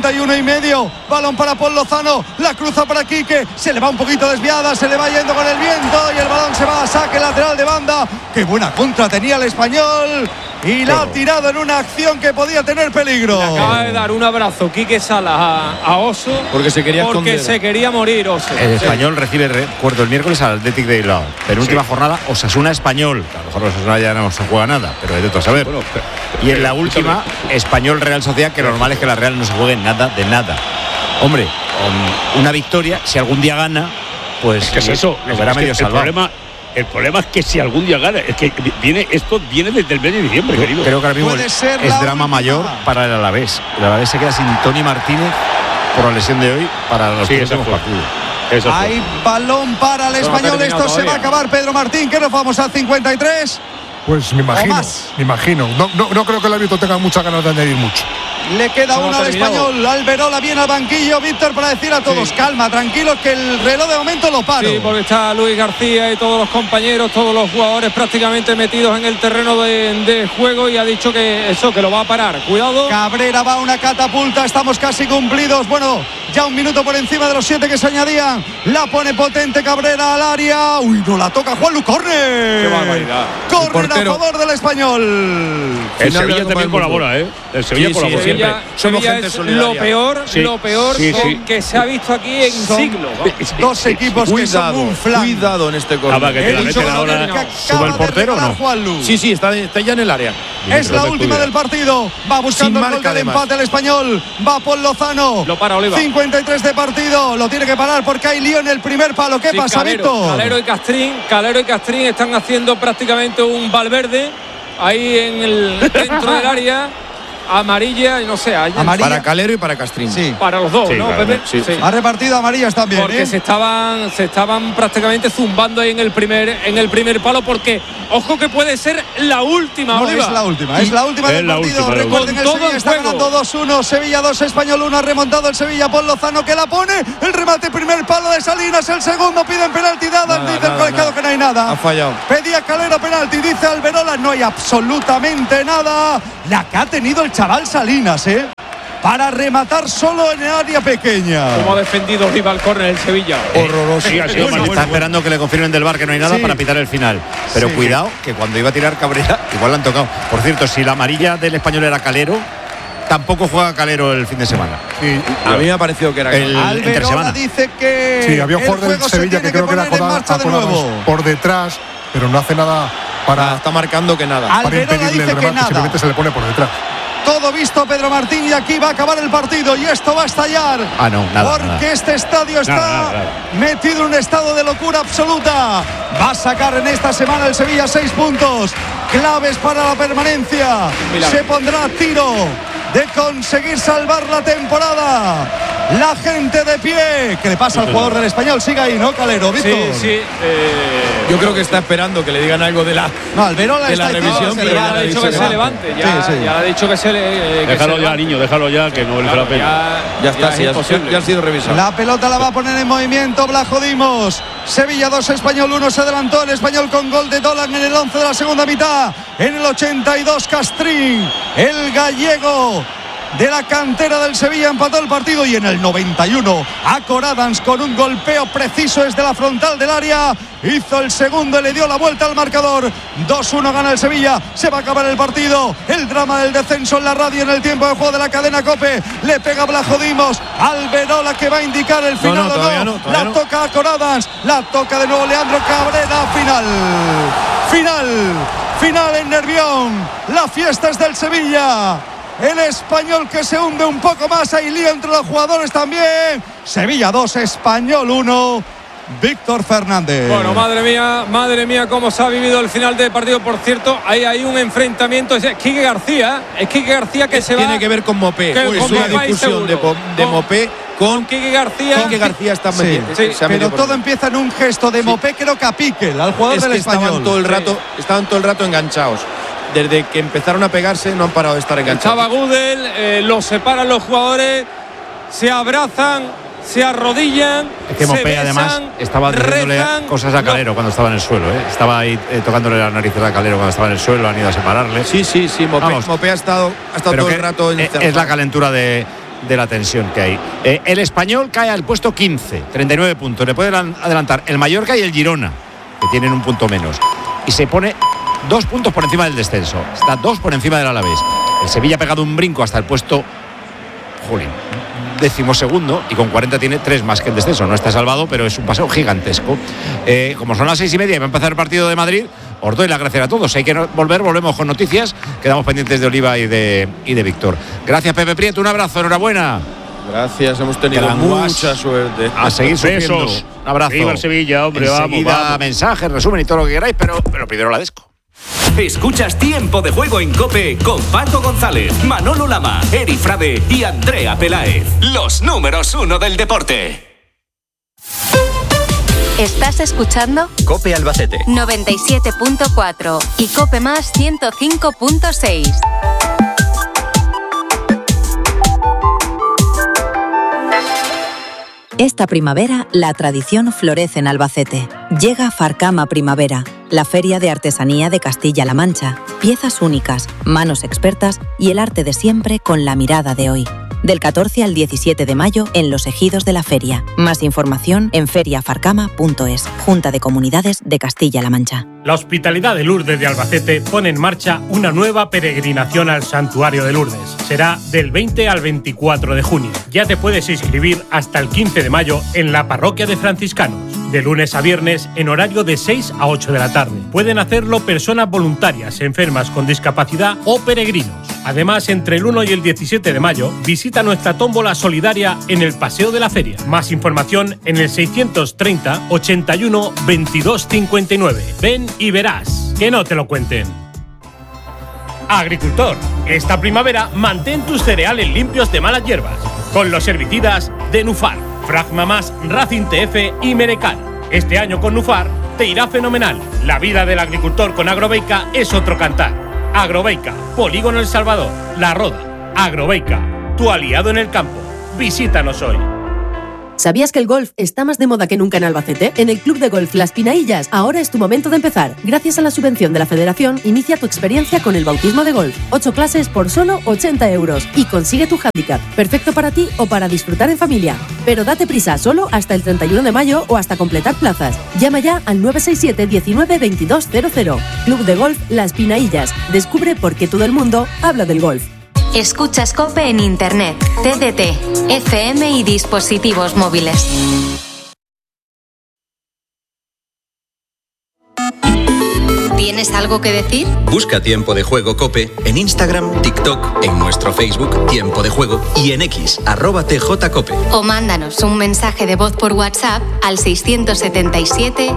51,5. Balón para Paul Lozano. La cruza para Quique. Se le va un poquito desviada. Se le va yendo con el viento. Y el balón se va a saque lateral de banda. Qué buena contra tenía el Español. Y la ha tirado en una acción que podía tener peligro. Le acaba de dar un abrazo Quique Salas a Oso. Porque se quería esconder. Se quería morir Oso. El Español recibe recuerdo el miércoles al Athletic de Bilbao. Penúltima jornada, Osasuna Español. A lo mejor Osasuna ya no se juega nada, pero de todo a saber. Y en la última, Español Real Sociedad, que lo normal es que la Real no se juegue nada de nada. Hombre, con una victoria, si algún día gana, pues es que es eso. Lo verá medio salvado. El problema es que si algún día gana, es que esto viene desde el mes de diciembre, querido. Creo que ahora mismo es drama mayor para el Alavés. El Alavés se queda sin Toni Martínez por la lesión de hoy para los próximos partidos. Hay balón para el Español. Esto se va a acabar, Pedro Martín. ¿Qué nos vamos al 53? Pues me imagino. No creo que el árbitro tenga muchas ganas de añadir mucho. Le queda uno al Español. Alberola viene al banquillo, Víctor, para decir a todos, calma, tranquilos, que el reloj de momento lo paro. Sí, porque está Luis García y todos los compañeros, todos los jugadores prácticamente metidos en el terreno de juego, y ha dicho que lo va a parar. Cuidado. Cabrera va a una catapulta, estamos casi cumplidos. Bueno, ya un minuto por encima de los 7 que se añadían. La pone potente Cabrera al área. Uy, no la toca Juanlu, córner. Qué barbaridad. Córner a favor del Español. El Sevilla también colabora, El Sevilla colabora. Sevilla es lo peor que se ha visto aquí en siglos. Dos equipos que son un flan. Cuidado en este córner. Que te la meten ahora. ¿Sube el portero o no? Sí, está ya en el área. Es la última del partido. Va buscando el gol del empate el español. Va Paul Lozano. Lo para Oliva. 53 de partido. Lo tiene que parar porque hay lío en el primer palo. ¿Qué pasa, Víctor? Calero y Castrín están haciendo prácticamente un Valverde ahí en el dentro del área. Amarilla, no sé. Amarilla. Para Calero y para Castrín. Sí. Para los dos, ¿no, Pepe? Sí. Ha repartido amarillas también. Porque se estaban prácticamente zumbando ahí en el primer palo, porque ojo que puede ser la última. No, es la última del partido. Recuerden, el Sevilla está ganando 2-1. Sevilla 2, Español 1. Ha remontado el Sevilla. Paul Lozano que la pone. El remate, primer palo de Salinas. El segundo piden penalti dada. Dice el colegiado que no hay nada. Ha fallado. Pedía Calero penalti. Dice Alberola. No hay absolutamente nada. La que ha tenido el chaval Salinas, para rematar solo en el área pequeña. Como ha defendido Oliva al córner el Sevilla. Horroroso. Está esperando que le confirmen del VAR que no hay nada para pitar el final. Pero cuidado, que cuando iba a tirar Cabrera, igual la han tocado. Por cierto, si la amarilla del español era Calero, tampoco juega Calero el fin de semana. Sí. A mí me ha parecido que era Alberola dice que sí, había un jugador del Sevilla que creo que era por detrás, pero no hace nada para. Está marcando que nada. Para impedirle el remate, simplemente se le pone por detrás. Todo visto, Pedro Martín, y aquí va a acabar el partido y esto va a estallar. Porque este estadio está metido en un estado de locura absoluta. Va a sacar en esta semana el Sevilla 6 puntos claves para la permanencia. Se pondrá a tiro de conseguir salvar la temporada. La gente de pie. ¿Qué le pasa al jugador del español? Sigue ahí, ¿no, Calero? Víctor. Sí. Yo creo que está esperando que le digan algo de la revisión. Pero ya ha dicho que se levante. Ya ha dicho que se le. Déjalo ya, niño, déjalo ya, que no merece la pena. Ya está, ya ha sido revisado. La pelota la va a poner en movimiento Blajo Dimos. Sevilla 2, Español 1. Se adelantó el español con gol de Dolan en el 11 de la segunda mitad. En el 82, Castrín, el gallego de la cantera del Sevilla, empató el partido. Y en el 91 Acor Adams, con un golpeo preciso desde la frontal del área, hizo el segundo y le dio la vuelta al marcador. 2-1 gana el Sevilla. Se va a acabar el partido. El drama del descenso en la radio en el tiempo de juego de la cadena COPE. Le pega Blajo Dimos. Alberola que va a indicar el final. La toca Acor Adams. La toca de nuevo Leandro Cabrera. Final en Nervión. La fiesta es del Sevilla. El español que se hunde un poco más. Hay lío entre los jugadores también. Sevilla 2, Español 1. Víctor Fernández. Bueno, madre mía, cómo se ha vivido el final del partido. Por cierto, hay un enfrentamiento. Es Quique García que se va. Tiene que ver con Mopé. Es una discusión de Mopé con Quique García. Quique García está metido. Pero todo empieza en un gesto de Mopé, creo que a Piquel, al jugador del español. Estaban todo el rato enganchados. Desde que empezaron a pegarse no han parado de estar enganchados. Estaba Gudel, los separan los jugadores, se abrazan, se arrodillan. Es que Mopé además estaba diciéndole cosas a Calero cuando estaba en el suelo. Estaba ahí tocándole la nariz a Calero cuando estaba en el suelo, han ido a separarle. Sí, Mopé ha estado todo el rato encerrado. Es la calentura de la tensión que hay. El español cae al puesto 15, 39 puntos. Le pueden adelantar el Mallorca y el Girona, que tienen un punto menos. Y se pone 2 puntos por encima del descenso. Está 2 por encima del Alavés. El Sevilla ha pegado un brinco hasta el puesto 12º y con 40 tiene 3 más que el descenso. No está salvado, pero es un paseo gigantesco. Como son las 6:30 y va a empezar el partido de Madrid, os doy las gracias a todos. Si hay que volvemos con noticias. Quedamos pendientes de Oliva y de Víctor. Gracias, Pepe Prieto. Un abrazo, enhorabuena. Gracias, hemos tenido mucha suerte. A seguir sufriendo. Besos. Un abrazo. Viva el Sevilla, hombre, vamos. Mensajes, resumen y todo lo que queráis, pero primero la desco. Escuchas Tiempo de Juego en COPE con Paco González, Manolo Lama, Eri Frade y Andrea Peláez. Los números 1 del deporte. ¿Estás escuchando? COPE Albacete 97.4 y COPE Más 105.6. Esta primavera, la tradición florece en Albacete. Llega Farcama Primavera, la feria de artesanía de Castilla-La Mancha. Piezas únicas, manos expertas y el arte de siempre con la mirada de hoy. del 14 al 17 de mayo en los ejidos de la feria. Más información en feriafarcama.es. Junta de Comunidades de Castilla-La Mancha. La Hospitalidad de Lourdes de Albacete pone en marcha una nueva peregrinación al Santuario de Lourdes. Será del 20 al 24 de junio. Ya te puedes inscribir hasta el 15 de mayo en la Parroquia de Franciscanos. De lunes a viernes en horario de 6 a 8 de la tarde. Pueden hacerlo personas voluntarias, enfermas con discapacidad o peregrinos. Además, entre el 1 y el 17 de mayo, visita nuestra tómbola solidaria en el Paseo de la Feria. Más información en el 630 81 22 59. Ven y verás. Que no te lo cuenten. Agricultor, esta primavera mantén tus cereales limpios de malas hierbas con los herbicidas de Nufar, Fragma Más, Racing TF y Merecal. Este año con Nufar te irá fenomenal. La vida del agricultor con Agrobeica es otro cantar. Agrobeica, Polígono El Salvador, La Roda. Agrobeica, tu aliado en el campo. Visítanos hoy. ¿Sabías que el golf está más de moda que nunca en Albacete? En el Club de Golf Las Pinaillas, ahora es tu momento de empezar. Gracias a la subvención de la Federación, inicia tu experiencia con el bautismo de golf. 8 clases por solo 80 euros. Y consigue tu handicap, perfecto para ti o para disfrutar en familia. Pero date prisa, solo hasta el 31 de mayo o hasta completar plazas. Llama ya al 967 19 22 00. Club de Golf Las Pinaillas. Descubre por qué todo el mundo habla del golf. Escuchas COPE en Internet, TDT, FM y dispositivos móviles. ¿Tienes algo que decir? Busca Tiempo de Juego COPE en Instagram, TikTok, en nuestro Facebook Tiempo de Juego y en X, @TJCOPE. O mándanos un mensaje de voz por WhatsApp al 677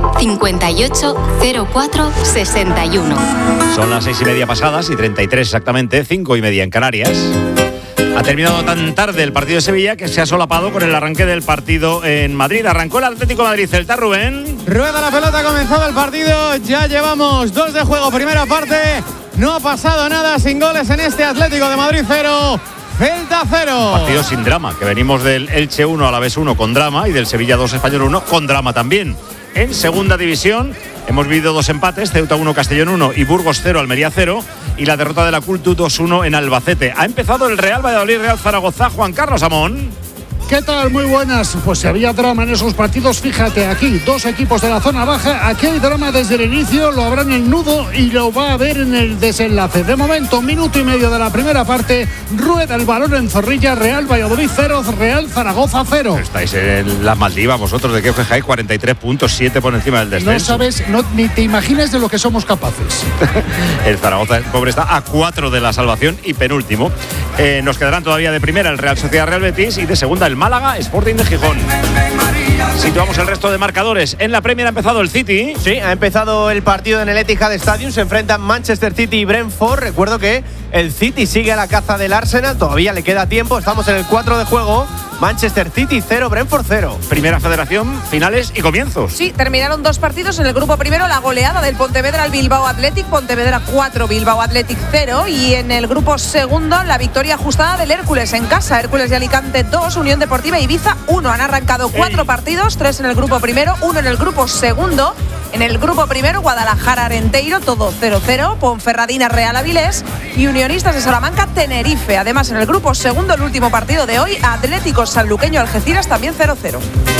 58 04 61. Son las 6:30 pasadas y 33 exactamente, 5:30 en Canarias. Ha terminado tan tarde el partido de Sevilla que se ha solapado con el arranque del partido en Madrid. Arrancó el Atlético de Madrid-Celta, Rubén. Rueda la pelota, ha comenzado el partido. Ya llevamos 2 de juego, primera parte. No ha pasado nada, sin goles en este Atlético de Madrid 0. Celta 0. Partido sin drama, que venimos del Elche 1 Alavés 1 con drama y del Sevilla 2 Español 1 con drama también. En segunda división hemos vivido 2 empates, Ceuta 1 Castellón 1 y Burgos 0 Almería 0 y la derrota de la Cultu 2-1 en Albacete. Ha empezado el Real Valladolid-Real Zaragoza. Juan Carlos Amón. ¿Qué tal? Muy buenas. Pues si había drama en esos partidos, fíjate, aquí 2 equipos de la zona baja, aquí hay drama desde el inicio, lo habrá en el nudo y lo va a ver en el desenlace. De momento, 1 minuto y medio de la primera parte, rueda el balón en Zorrilla, Real Valladolid 0, Real Zaragoza 0. Estáis en las Maldivas vosotros, ¿de qué os quejáis? 43 puntos, 7 por encima del descenso. No sabes, ni te imaginas de lo que somos capaces. El Zaragoza, el pobre, está a 4 de la salvación y penúltimo. Nos quedarán todavía de primera el Real Sociedad Real Betis y de segunda el Málaga Sporting de Gijón. Situamos el resto de marcadores. En la Premier ha empezado el City. Sí, ha empezado el partido en el Etihad Stadium. Se enfrentan Manchester City y Brentford. Recuerdo que el City sigue a la caza del Arsenal. Todavía le queda tiempo. Estamos en el 4 de juego. Manchester City 0, Brentford 0. Primera Federación, finales y comienzos. Sí, terminaron 2 partidos. En el grupo primero, la goleada del Pontevedra al Bilbao Athletic. Pontevedra 4, Bilbao Athletic 0. Y en el grupo segundo, la victoria ajustada del Hércules en casa. Hércules de Alicante 2, Unión Deportiva Ibiza 1. Han arrancado 4 partidos, 3 en el grupo primero, 1 en el grupo segundo. En el grupo primero, Guadalajara Arenteiro, todo 0-0. Ponferradina Real Avilés y Unionistas de Salamanca Tenerife. Además, en el grupo segundo, el último partido de hoy, Atlético Sanluqueño Algeciras también 0-0.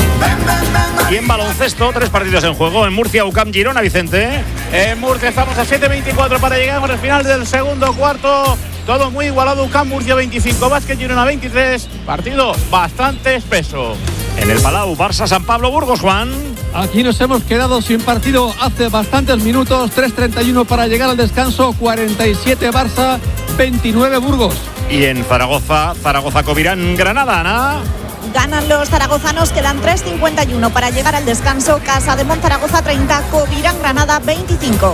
Y en baloncesto, 3 partidos en juego. En Murcia, UCAM Girona, Vicente. En Murcia estamos a 7:24 para llegar al final del segundo cuarto. Todo muy igualado. UCAM Murcia 25, Vázquez Girona 23. Partido bastante espeso. En el Palau, Barça San Pablo Burgos, Juan. Aquí nos hemos quedado sin partido hace bastantes minutos. 3:31 para llegar al descanso. 47 Barça, 29 Burgos. Y en Zaragoza, Covirán Granada, Ana. Ganan los zaragozanos, quedan 3:51 para llegar al descanso. Casa de Monzaragoza 30, Covirán Granada 25.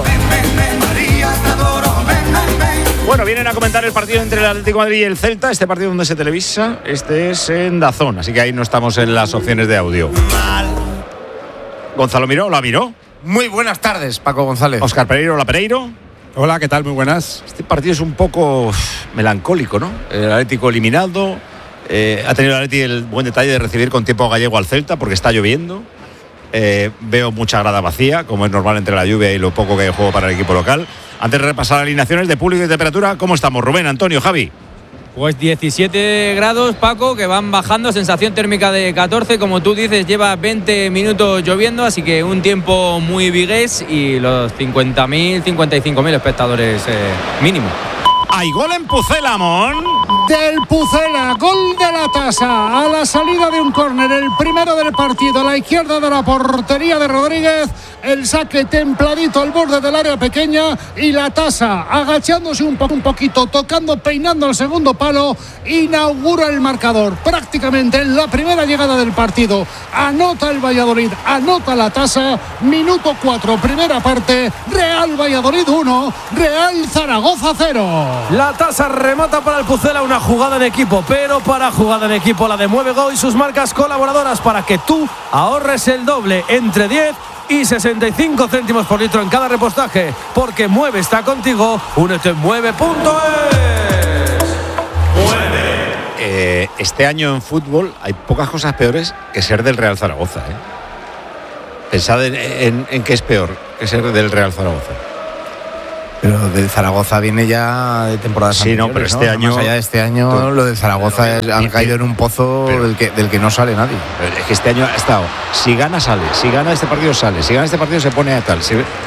Bueno, vienen a comentar el partido entre el Atlético de Madrid y el Celta. Este partido donde se televisa, este es en DAZN, así que ahí no estamos en las opciones de audio. Gonzalo Miró, hola Miró. Muy buenas tardes, Paco González. Óscar Pereiro, hola Pereiro. Hola, ¿qué tal? Muy buenas. Este partido es un poco melancólico, ¿no? El Atlético eliminado. Ha tenido el Atlético el buen detalle de recibir con tiempo gallego al Celta porque está lloviendo. Veo mucha grada vacía, como es normal entre la lluvia y lo poco que hay juego para el equipo local. Antes de repasar alineaciones de público y temperatura, ¿cómo estamos? Rubén, Antonio, Javi. Pues 17 grados, Paco, que van bajando, sensación térmica de 14, como tú dices, lleva 20 minutos lloviendo, así que un tiempo muy vigués y los 50.000, 55.000 espectadores mínimo. Hay gol en Pucela, Mon. Del Pucela, gol de la Tasa a la salida de un córner, el primero del partido a la izquierda de la portería de Rodríguez, el saque templadito al borde del área pequeña y la Tasa agachándose un poquito, tocando, peinando el segundo palo, inaugura el marcador prácticamente en la primera llegada del partido. Anota el Valladolid, anota la Tasa, minuto 4, primera parte, Real Valladolid 1, Real Zaragoza 0. La Tasa remata para el Pucela, una jugada en equipo, pero para jugada en equipo la de Mueve Go y sus marcas colaboradoras para que tú ahorres el doble, entre 10 y 65 céntimos por litro en cada repostaje, porque Mueve está contigo. Únete en mueve.es. Este año en fútbol hay pocas cosas peores que ser del Real Zaragoza. Pensad en qué es peor que ser del Real Zaragoza. Pero del Zaragoza viene ya de temporadas anteriores, no, pero este año, más allá de este año, lo del Zaragoza han caído en un pozo del que no sale nadie. Es que este año ha estado, si gana sale, si gana este partido sale, si gana este partido se pone a tal.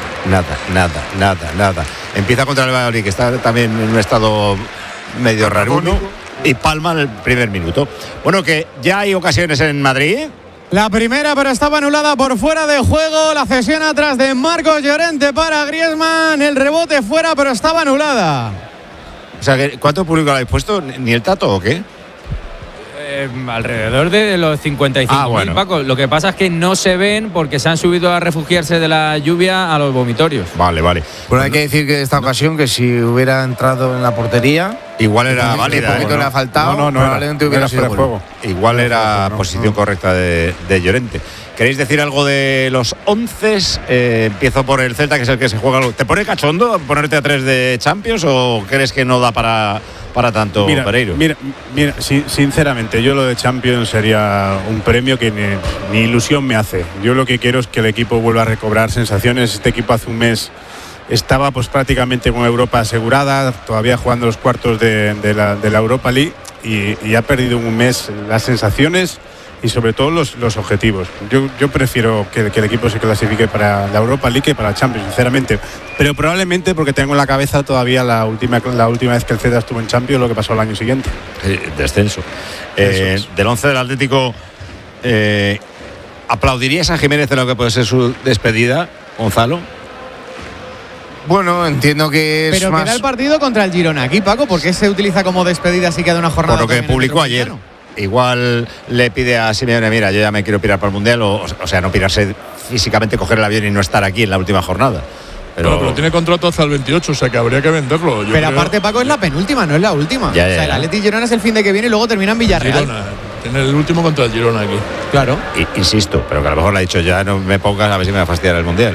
Nada. Empieza contra el Valladolid, que está también en un estado medio raruno, y palma en el primer minuto. Bueno, que ya hay ocasiones en Madrid. La primera, pero estaba anulada por fuera de juego. La cesión atrás de Marcos Llorente para Griezmann. El rebote fuera, pero estaba anulada. O sea, ¿cuánto público le habéis puesto? ¿Ni el Tato o qué? Alrededor de los 55.000, bueno. Paco. Lo que pasa es que no se ven porque se han subido a refugiarse de la lluvia a los vomitorios. Vale. Bueno, hay que decir que esta ocasión, que si hubiera entrado en la portería, igual era válida. Un poquito le ha faltado, probablemente hubiera sido juego. Igual era posición correcta de Llorente. ¿Queréis decir algo de los 11? Empiezo por el Celta, que es el que se juega. ¿Te pone cachondo ponerte a 3 de Champions o crees que no da para tanto, Pereiro? Mira, sinceramente, yo lo de Champions sería un premio que ni ilusión me hace. Yo lo que quiero es que el equipo vuelva a recobrar sensaciones. Este equipo hace un mes estaba pues prácticamente con Europa asegurada, todavía jugando los cuartos de la Europa League y ha perdido un mes las sensaciones y sobre todo los objetivos. Yo prefiero que el equipo se clasifique para la Europa League que para Champions, sinceramente, pero probablemente porque tengo en la cabeza todavía la última vez que el Celta estuvo en Champions, lo que pasó el año siguiente. Descenso. Del 11 del Atlético, ¿aplaudirías a Jiménez en lo que puede ser su despedida, Gonzalo? Bueno, entiendo que es pero más... queda el partido contra el Girona aquí, Paco, ¿por qué se utiliza como despedida si queda una jornada? Por lo que publicó ayer. Igual le pide a Simeone, mira, yo ya me quiero pirar para el Mundial, o sea, no pirarse físicamente, coger el avión y no estar aquí en la última jornada. Pero tiene contrato hasta el 28, o sea que habría que venderlo. Pero aparte, Paco, es la penúltima, no es la última. Ya. El Atleti Girona es el fin de que viene y luego termina en Villarreal. Girona, tiene el último contra el Girona aquí. Claro. Insisto, pero que a lo mejor le ha dicho, ya no me pongas, a ver si me va a fastidiar el Mundial.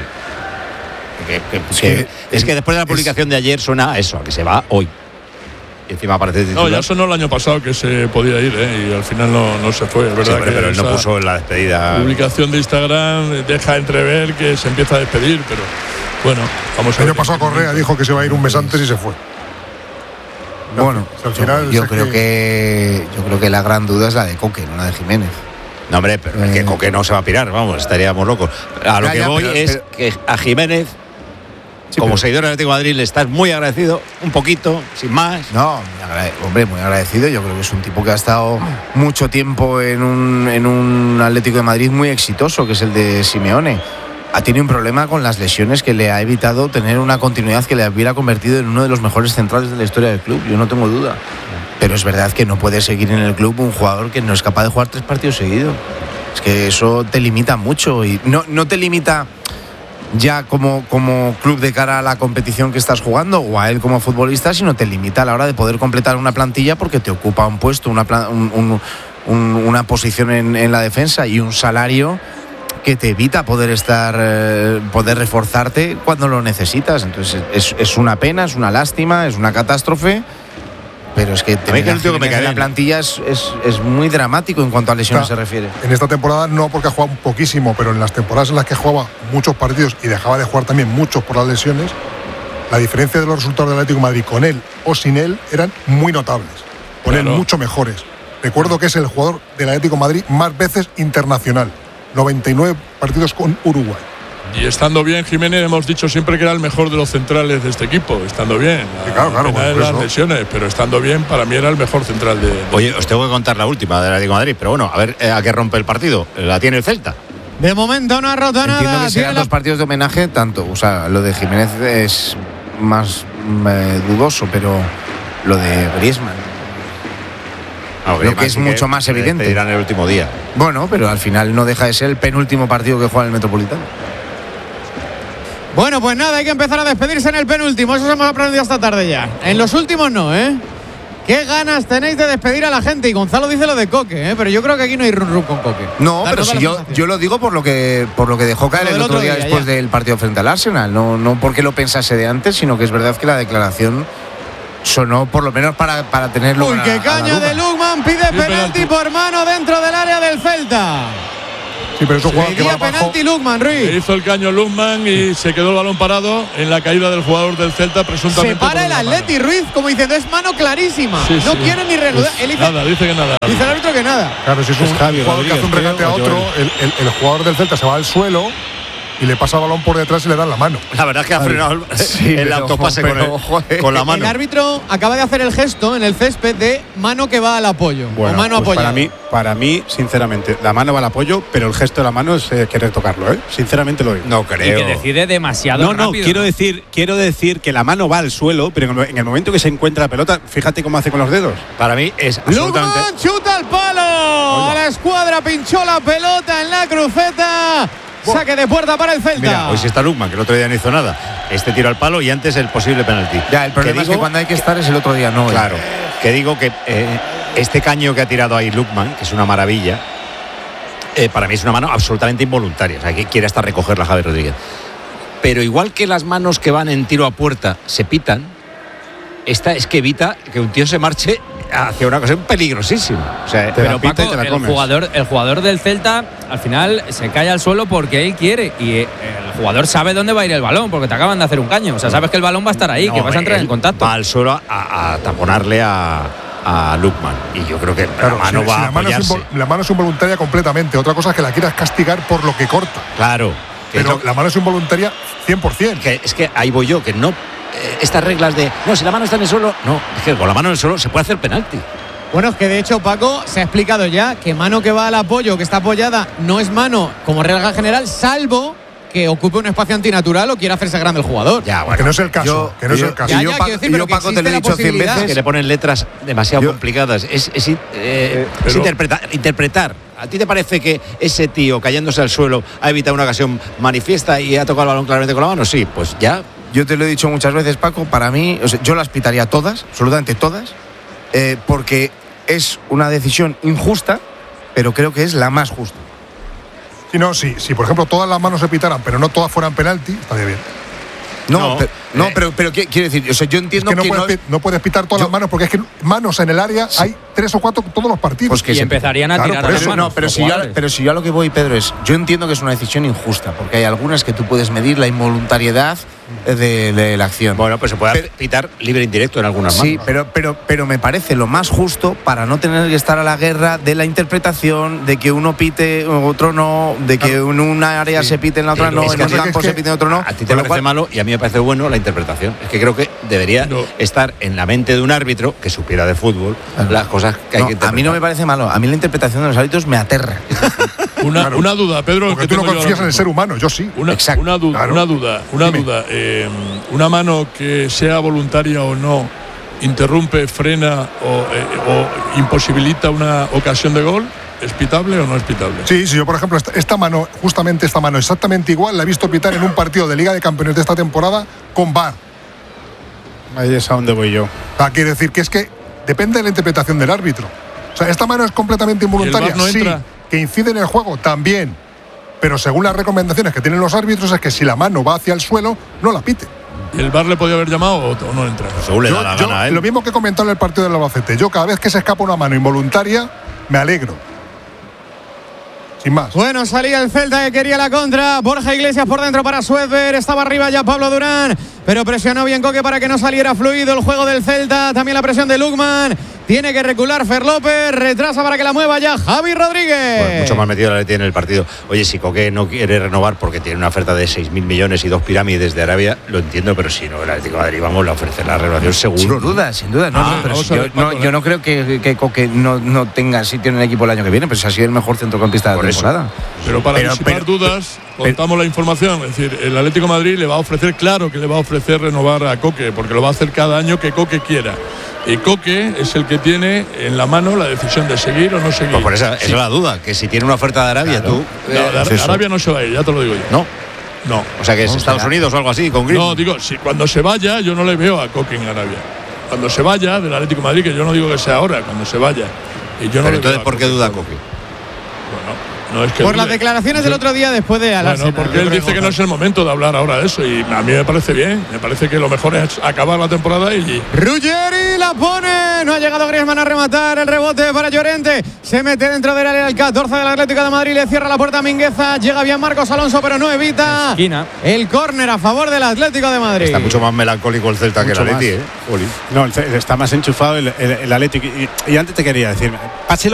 Es que después de la publicación de ayer suena a eso, a que se va hoy. Y encima aparece titular. No, ya sonó el año pasado que se podía ir, y al final no se fue, es verdad. Sí, pero él no puso en la despedida. Publicación de Instagram deja entrever que se empieza a despedir, pero bueno, vamos a ver. El año pasado Correa dijo que se va a ir un mes antes y se fue. Bueno, al final yo creo que la gran duda es la de Coque, no la de Jiménez. No, hombre, pero es que Coque no se va a pirar, vamos, estaríamos locos. A lo que voy es que a Jiménez, como seguidor del Atlético de Madrid, le estás muy agradecido, un poquito, sin más. No, muy agradecido. Yo creo que es un tipo que ha estado mucho tiempo en un Atlético de Madrid muy exitoso, que es el de Simeone. Ha tenido un problema con las lesiones que le ha evitado tener una continuidad que le hubiera convertido en uno de los mejores centrales de la historia del club, yo no tengo duda. Pero es verdad que no puede seguir en el club un jugador que no es capaz de jugar 3 partidos seguidos. Es que eso te limita mucho y no te limita ya como club de cara a la competición que estás jugando o a él como futbolista, sino te limita a la hora de poder completar una plantilla porque te ocupa un puesto, una posición en la defensa y un salario que te evita poder reforzarte cuando lo necesitas. Entonces es una pena, es una lástima, es una catástrofe. Pero es que la plantilla es muy dramático en cuanto a lesiones se refiere. En esta temporada no, porque ha jugado poquísimo, pero en las temporadas en las que jugaba muchos partidos y dejaba de jugar también muchos por las lesiones, la diferencia de los resultados del Atlético de Madrid con él o sin él eran muy notables. con él mucho mejores. Recuerdo que es el jugador del Atlético de Madrid más veces internacional. 99 partidos con Uruguay. Y estando bien, Jiménez, hemos dicho siempre que era el mejor de los centrales de este equipo. Estando bien. Claro, las lesiones, pero estando bien, para mí era el mejor central de Oye, os tengo que contar la última del Atlético de Madrid, pero bueno, a ver a qué rompe el partido. La tiene el Celta. De momento no ha roto nada. Entiendo que sean los partidos de homenaje, tanto. O sea, lo de Jiménez es más dudoso, pero lo de Griezmann. Lo que es mucho más evidente. Te dirán el último día. Bueno, pero al final no deja de ser el penúltimo partido que juega en el Metropolitano. Bueno, pues nada, hay que empezar a despedirse en el penúltimo. Eso hemos aprendido esta tarde ya. En los últimos no, ¿eh? Qué ganas tenéis de despedir a la gente. Y Gonzalo dice lo de Coque, ¿eh? Pero yo creo que aquí no hay run con Coque. No, pero si yo lo digo por lo que dejó caer el otro día después del partido frente al Arsenal. No porque lo pensase de antes, sino que es verdad que la declaración sonó por lo menos para tenerlo. Uy, qué caña de Lukman. Pide penalti por mano dentro del área del Celta. Sí, pero eso pedía penalti Lukman, Ruiz. Hizo el caño Lukman y se quedó el balón parado en la caída del jugador del Celta, presuntamente. Se para el Atleti, Ruiz, como diciendo, es mano clarísima. No quiere ni reanudar. Pues nada, dice que nada. Dice el árbitro que nada. Claro, si es un jugador que hace un regate a otro, el jugador del Celta se va al suelo y le pasa el balón por detrás y le dan la mano. La verdad es que ha frenado el autopase con la mano. El árbitro acaba de hacer el gesto en el césped de mano que va al apoyo. Bueno, o mano pues apoyada. Para mí, sinceramente, la mano va al apoyo, pero el gesto de la mano es querer tocarlo, ¿eh? Sinceramente lo digo. No creo. Y que decide demasiado rápido. Quiero decir que la mano va al suelo, pero en el momento que se encuentra la pelota, fíjate cómo hace con los dedos. Para mí es absolutamente. Lukman chuta al palo. A la escuadra pinchó la pelota en la cruceta. Saque de puerta para el Celta. Mira, hoy sí está Lukman, que el otro día no hizo nada. Este tiro al palo y antes el posible penalti. Ya, el problema es que cuando hay que estar es el otro día, no. Claro. Que digo que este caño que ha tirado ahí Lukman, que es una maravilla, para mí es una mano absolutamente involuntaria. O sea, que quiere hasta recogerla Javier Rodríguez. Pero igual que las manos que van en tiro a puerta se pitan, esta es que evita que un tío se marche hacia una cosa peligrosísima. O sea, pero Paco, el jugador del Celta al final se cae al suelo porque él quiere y el jugador sabe dónde va a ir el balón porque te acaban de hacer un caño. O sea, sabes que el balón va a estar ahí, que vas a entrar en contacto. Va al suelo a taponarle a Lukman y yo creo que claro, la mano va a apoyarse. La mano es involuntaria completamente. Otra cosa es que la quieras castigar por lo que corta. Claro. Pero la mano es involuntaria 100%. Es que ahí voy yo, que no. Estas reglas de no, si la mano está en el suelo, no, es que con la mano en el suelo se puede hacer penalti. Bueno, es que de hecho, Paco, se ha explicado ya que mano que va al apoyo, que está apoyada, no es mano como regla general, salvo que ocupe un espacio antinatural o quiera hacerse grande el jugador. Ya, bueno, que no es el caso. Yo, Paco, te lo he dicho 100 veces. Que le ponen letras demasiado complicadas. Es interpretar. ¿A ti te parece que ese tío cayéndose al suelo ha evitado una ocasión manifiesta y ha tocado el balón claramente con la mano? Sí, pues ya. Yo te lo he dicho muchas veces, Paco, para mí, o sea, yo las pitaría todas, absolutamente todas, porque es una decisión injusta, pero creo que es la más justa. Si por ejemplo todas las manos se pitaran, pero no todas fueran penalti, estaría bien. Pero quiero decir, o sea, yo entiendo que no puedes pitar todas las manos porque es que manos en el área hay 3 o 4 todos los partidos. Pues que y empezarían a tirar las manos. Pero si yo a lo que voy, Pedro, es yo entiendo que es una decisión injusta porque hay algunas que tú puedes medir la involuntariedad de la acción. Bueno, pues se puede pitar libre indirecto en algunas manos. Sí, pero me parece lo más justo para no tener que estar a la guerra de la interpretación, de que uno pite, otro no, de que en una área se pite, en la otra no, en un campo se pite, en otro no. A ti te parece malo y a mí me parece bueno la interpretación. Es que creo que debería estar en la mente de un árbitro que supiera de fútbol las cosas que hay que interpretar. A mí no me parece malo, a mí la interpretación de los árbitros me aterra. Una duda, Pedro. Porque tú no confías en el ser humano, yo sí. Una duda. Una mano que sea voluntaria o no interrumpe, frena o imposibilita una ocasión de gol. ¿Es pitable o no es pitable? Sí, yo por ejemplo esta mano exactamente igual la he visto pitar en un partido de Liga de Campeones de esta temporada con VAR. Ahí es a donde voy yo. Quiere decir que es que depende de la interpretación del árbitro. O sea, esta mano es completamente involuntaria. ¿Y el VAR no entra? Sí. Que incide en el juego también. Pero según las recomendaciones que tienen los árbitros es que si la mano va hacia el suelo, no la pite. ¿El VAR le podía haber llamado o no entra? Según le da la gana a él. Lo mismo que comentó en el partido del Albacete. Yo cada vez que se escapa una mano involuntaria, me alegro. Sin más. Bueno, salía el Celta que quería la contra. Borja Iglesias por dentro para Suedberg. Estaba arriba ya Pablo Durán, pero presionó bien Coque para que no saliera fluido el juego del Celta. También la presión de Lukman, Tiene que recular Fer López, retrasa para que la mueva ya Javi Rodríguez. Pues mucho más metido el Atleti en el partido. Oye, si Coque no quiere renovar porque tiene una oferta de 6.000 millones y 2 pirámides de Arabia, lo entiendo, pero si no, el Atlético de Madrid, vamos, le ofrece la renovación seguro. Sin duda. Yo no creo que Coque no tenga sitio en el equipo el año que viene, pero si ha sido el mejor centrocampista de la temporada. Pero para disipar dudas, contamos la información. Es decir, el Atlético de Madrid le va a ofrecer, claro que le va a ofrecer renovar a Coque, porque lo va a hacer cada año que Coque quiera. Y Coque es el que tiene en la mano la decisión de seguir o no seguir. Pues por esa es la duda, que si tiene una oferta de Arabia, claro. De Arabia no se va a ir, ya te lo digo yo. No. O sea que es No, Estados será. Unidos o algo así, con Griezmann. No, digo, si cuando se vaya, yo no le veo a Coque en Arabia. Cuando se vaya del Atlético de Madrid, que yo no digo que sea ahora, cuando se vaya. Y yo no Pero le entonces, veo a ¿por qué duda Coque? No es que Por dude. las declaraciones del otro día después de al Arsenal. Porque él dice que no es el momento de hablar ahora de eso y a mí me parece bien. Me parece que lo mejor es acabar la temporada y… Ruggeri la pone, no ha llegado Griezmann a rematar, el rebote para Llorente, se mete dentro del área el 14 del Atlético de Madrid, le cierra la puerta a Mingueza, llega bien Marcos Alonso pero no evita el córner a favor del Atlético de Madrid. Está mucho más melancólico el Celta que el Atleti, No, está más enchufado el Atlético. Y antes te quería decir, pase lo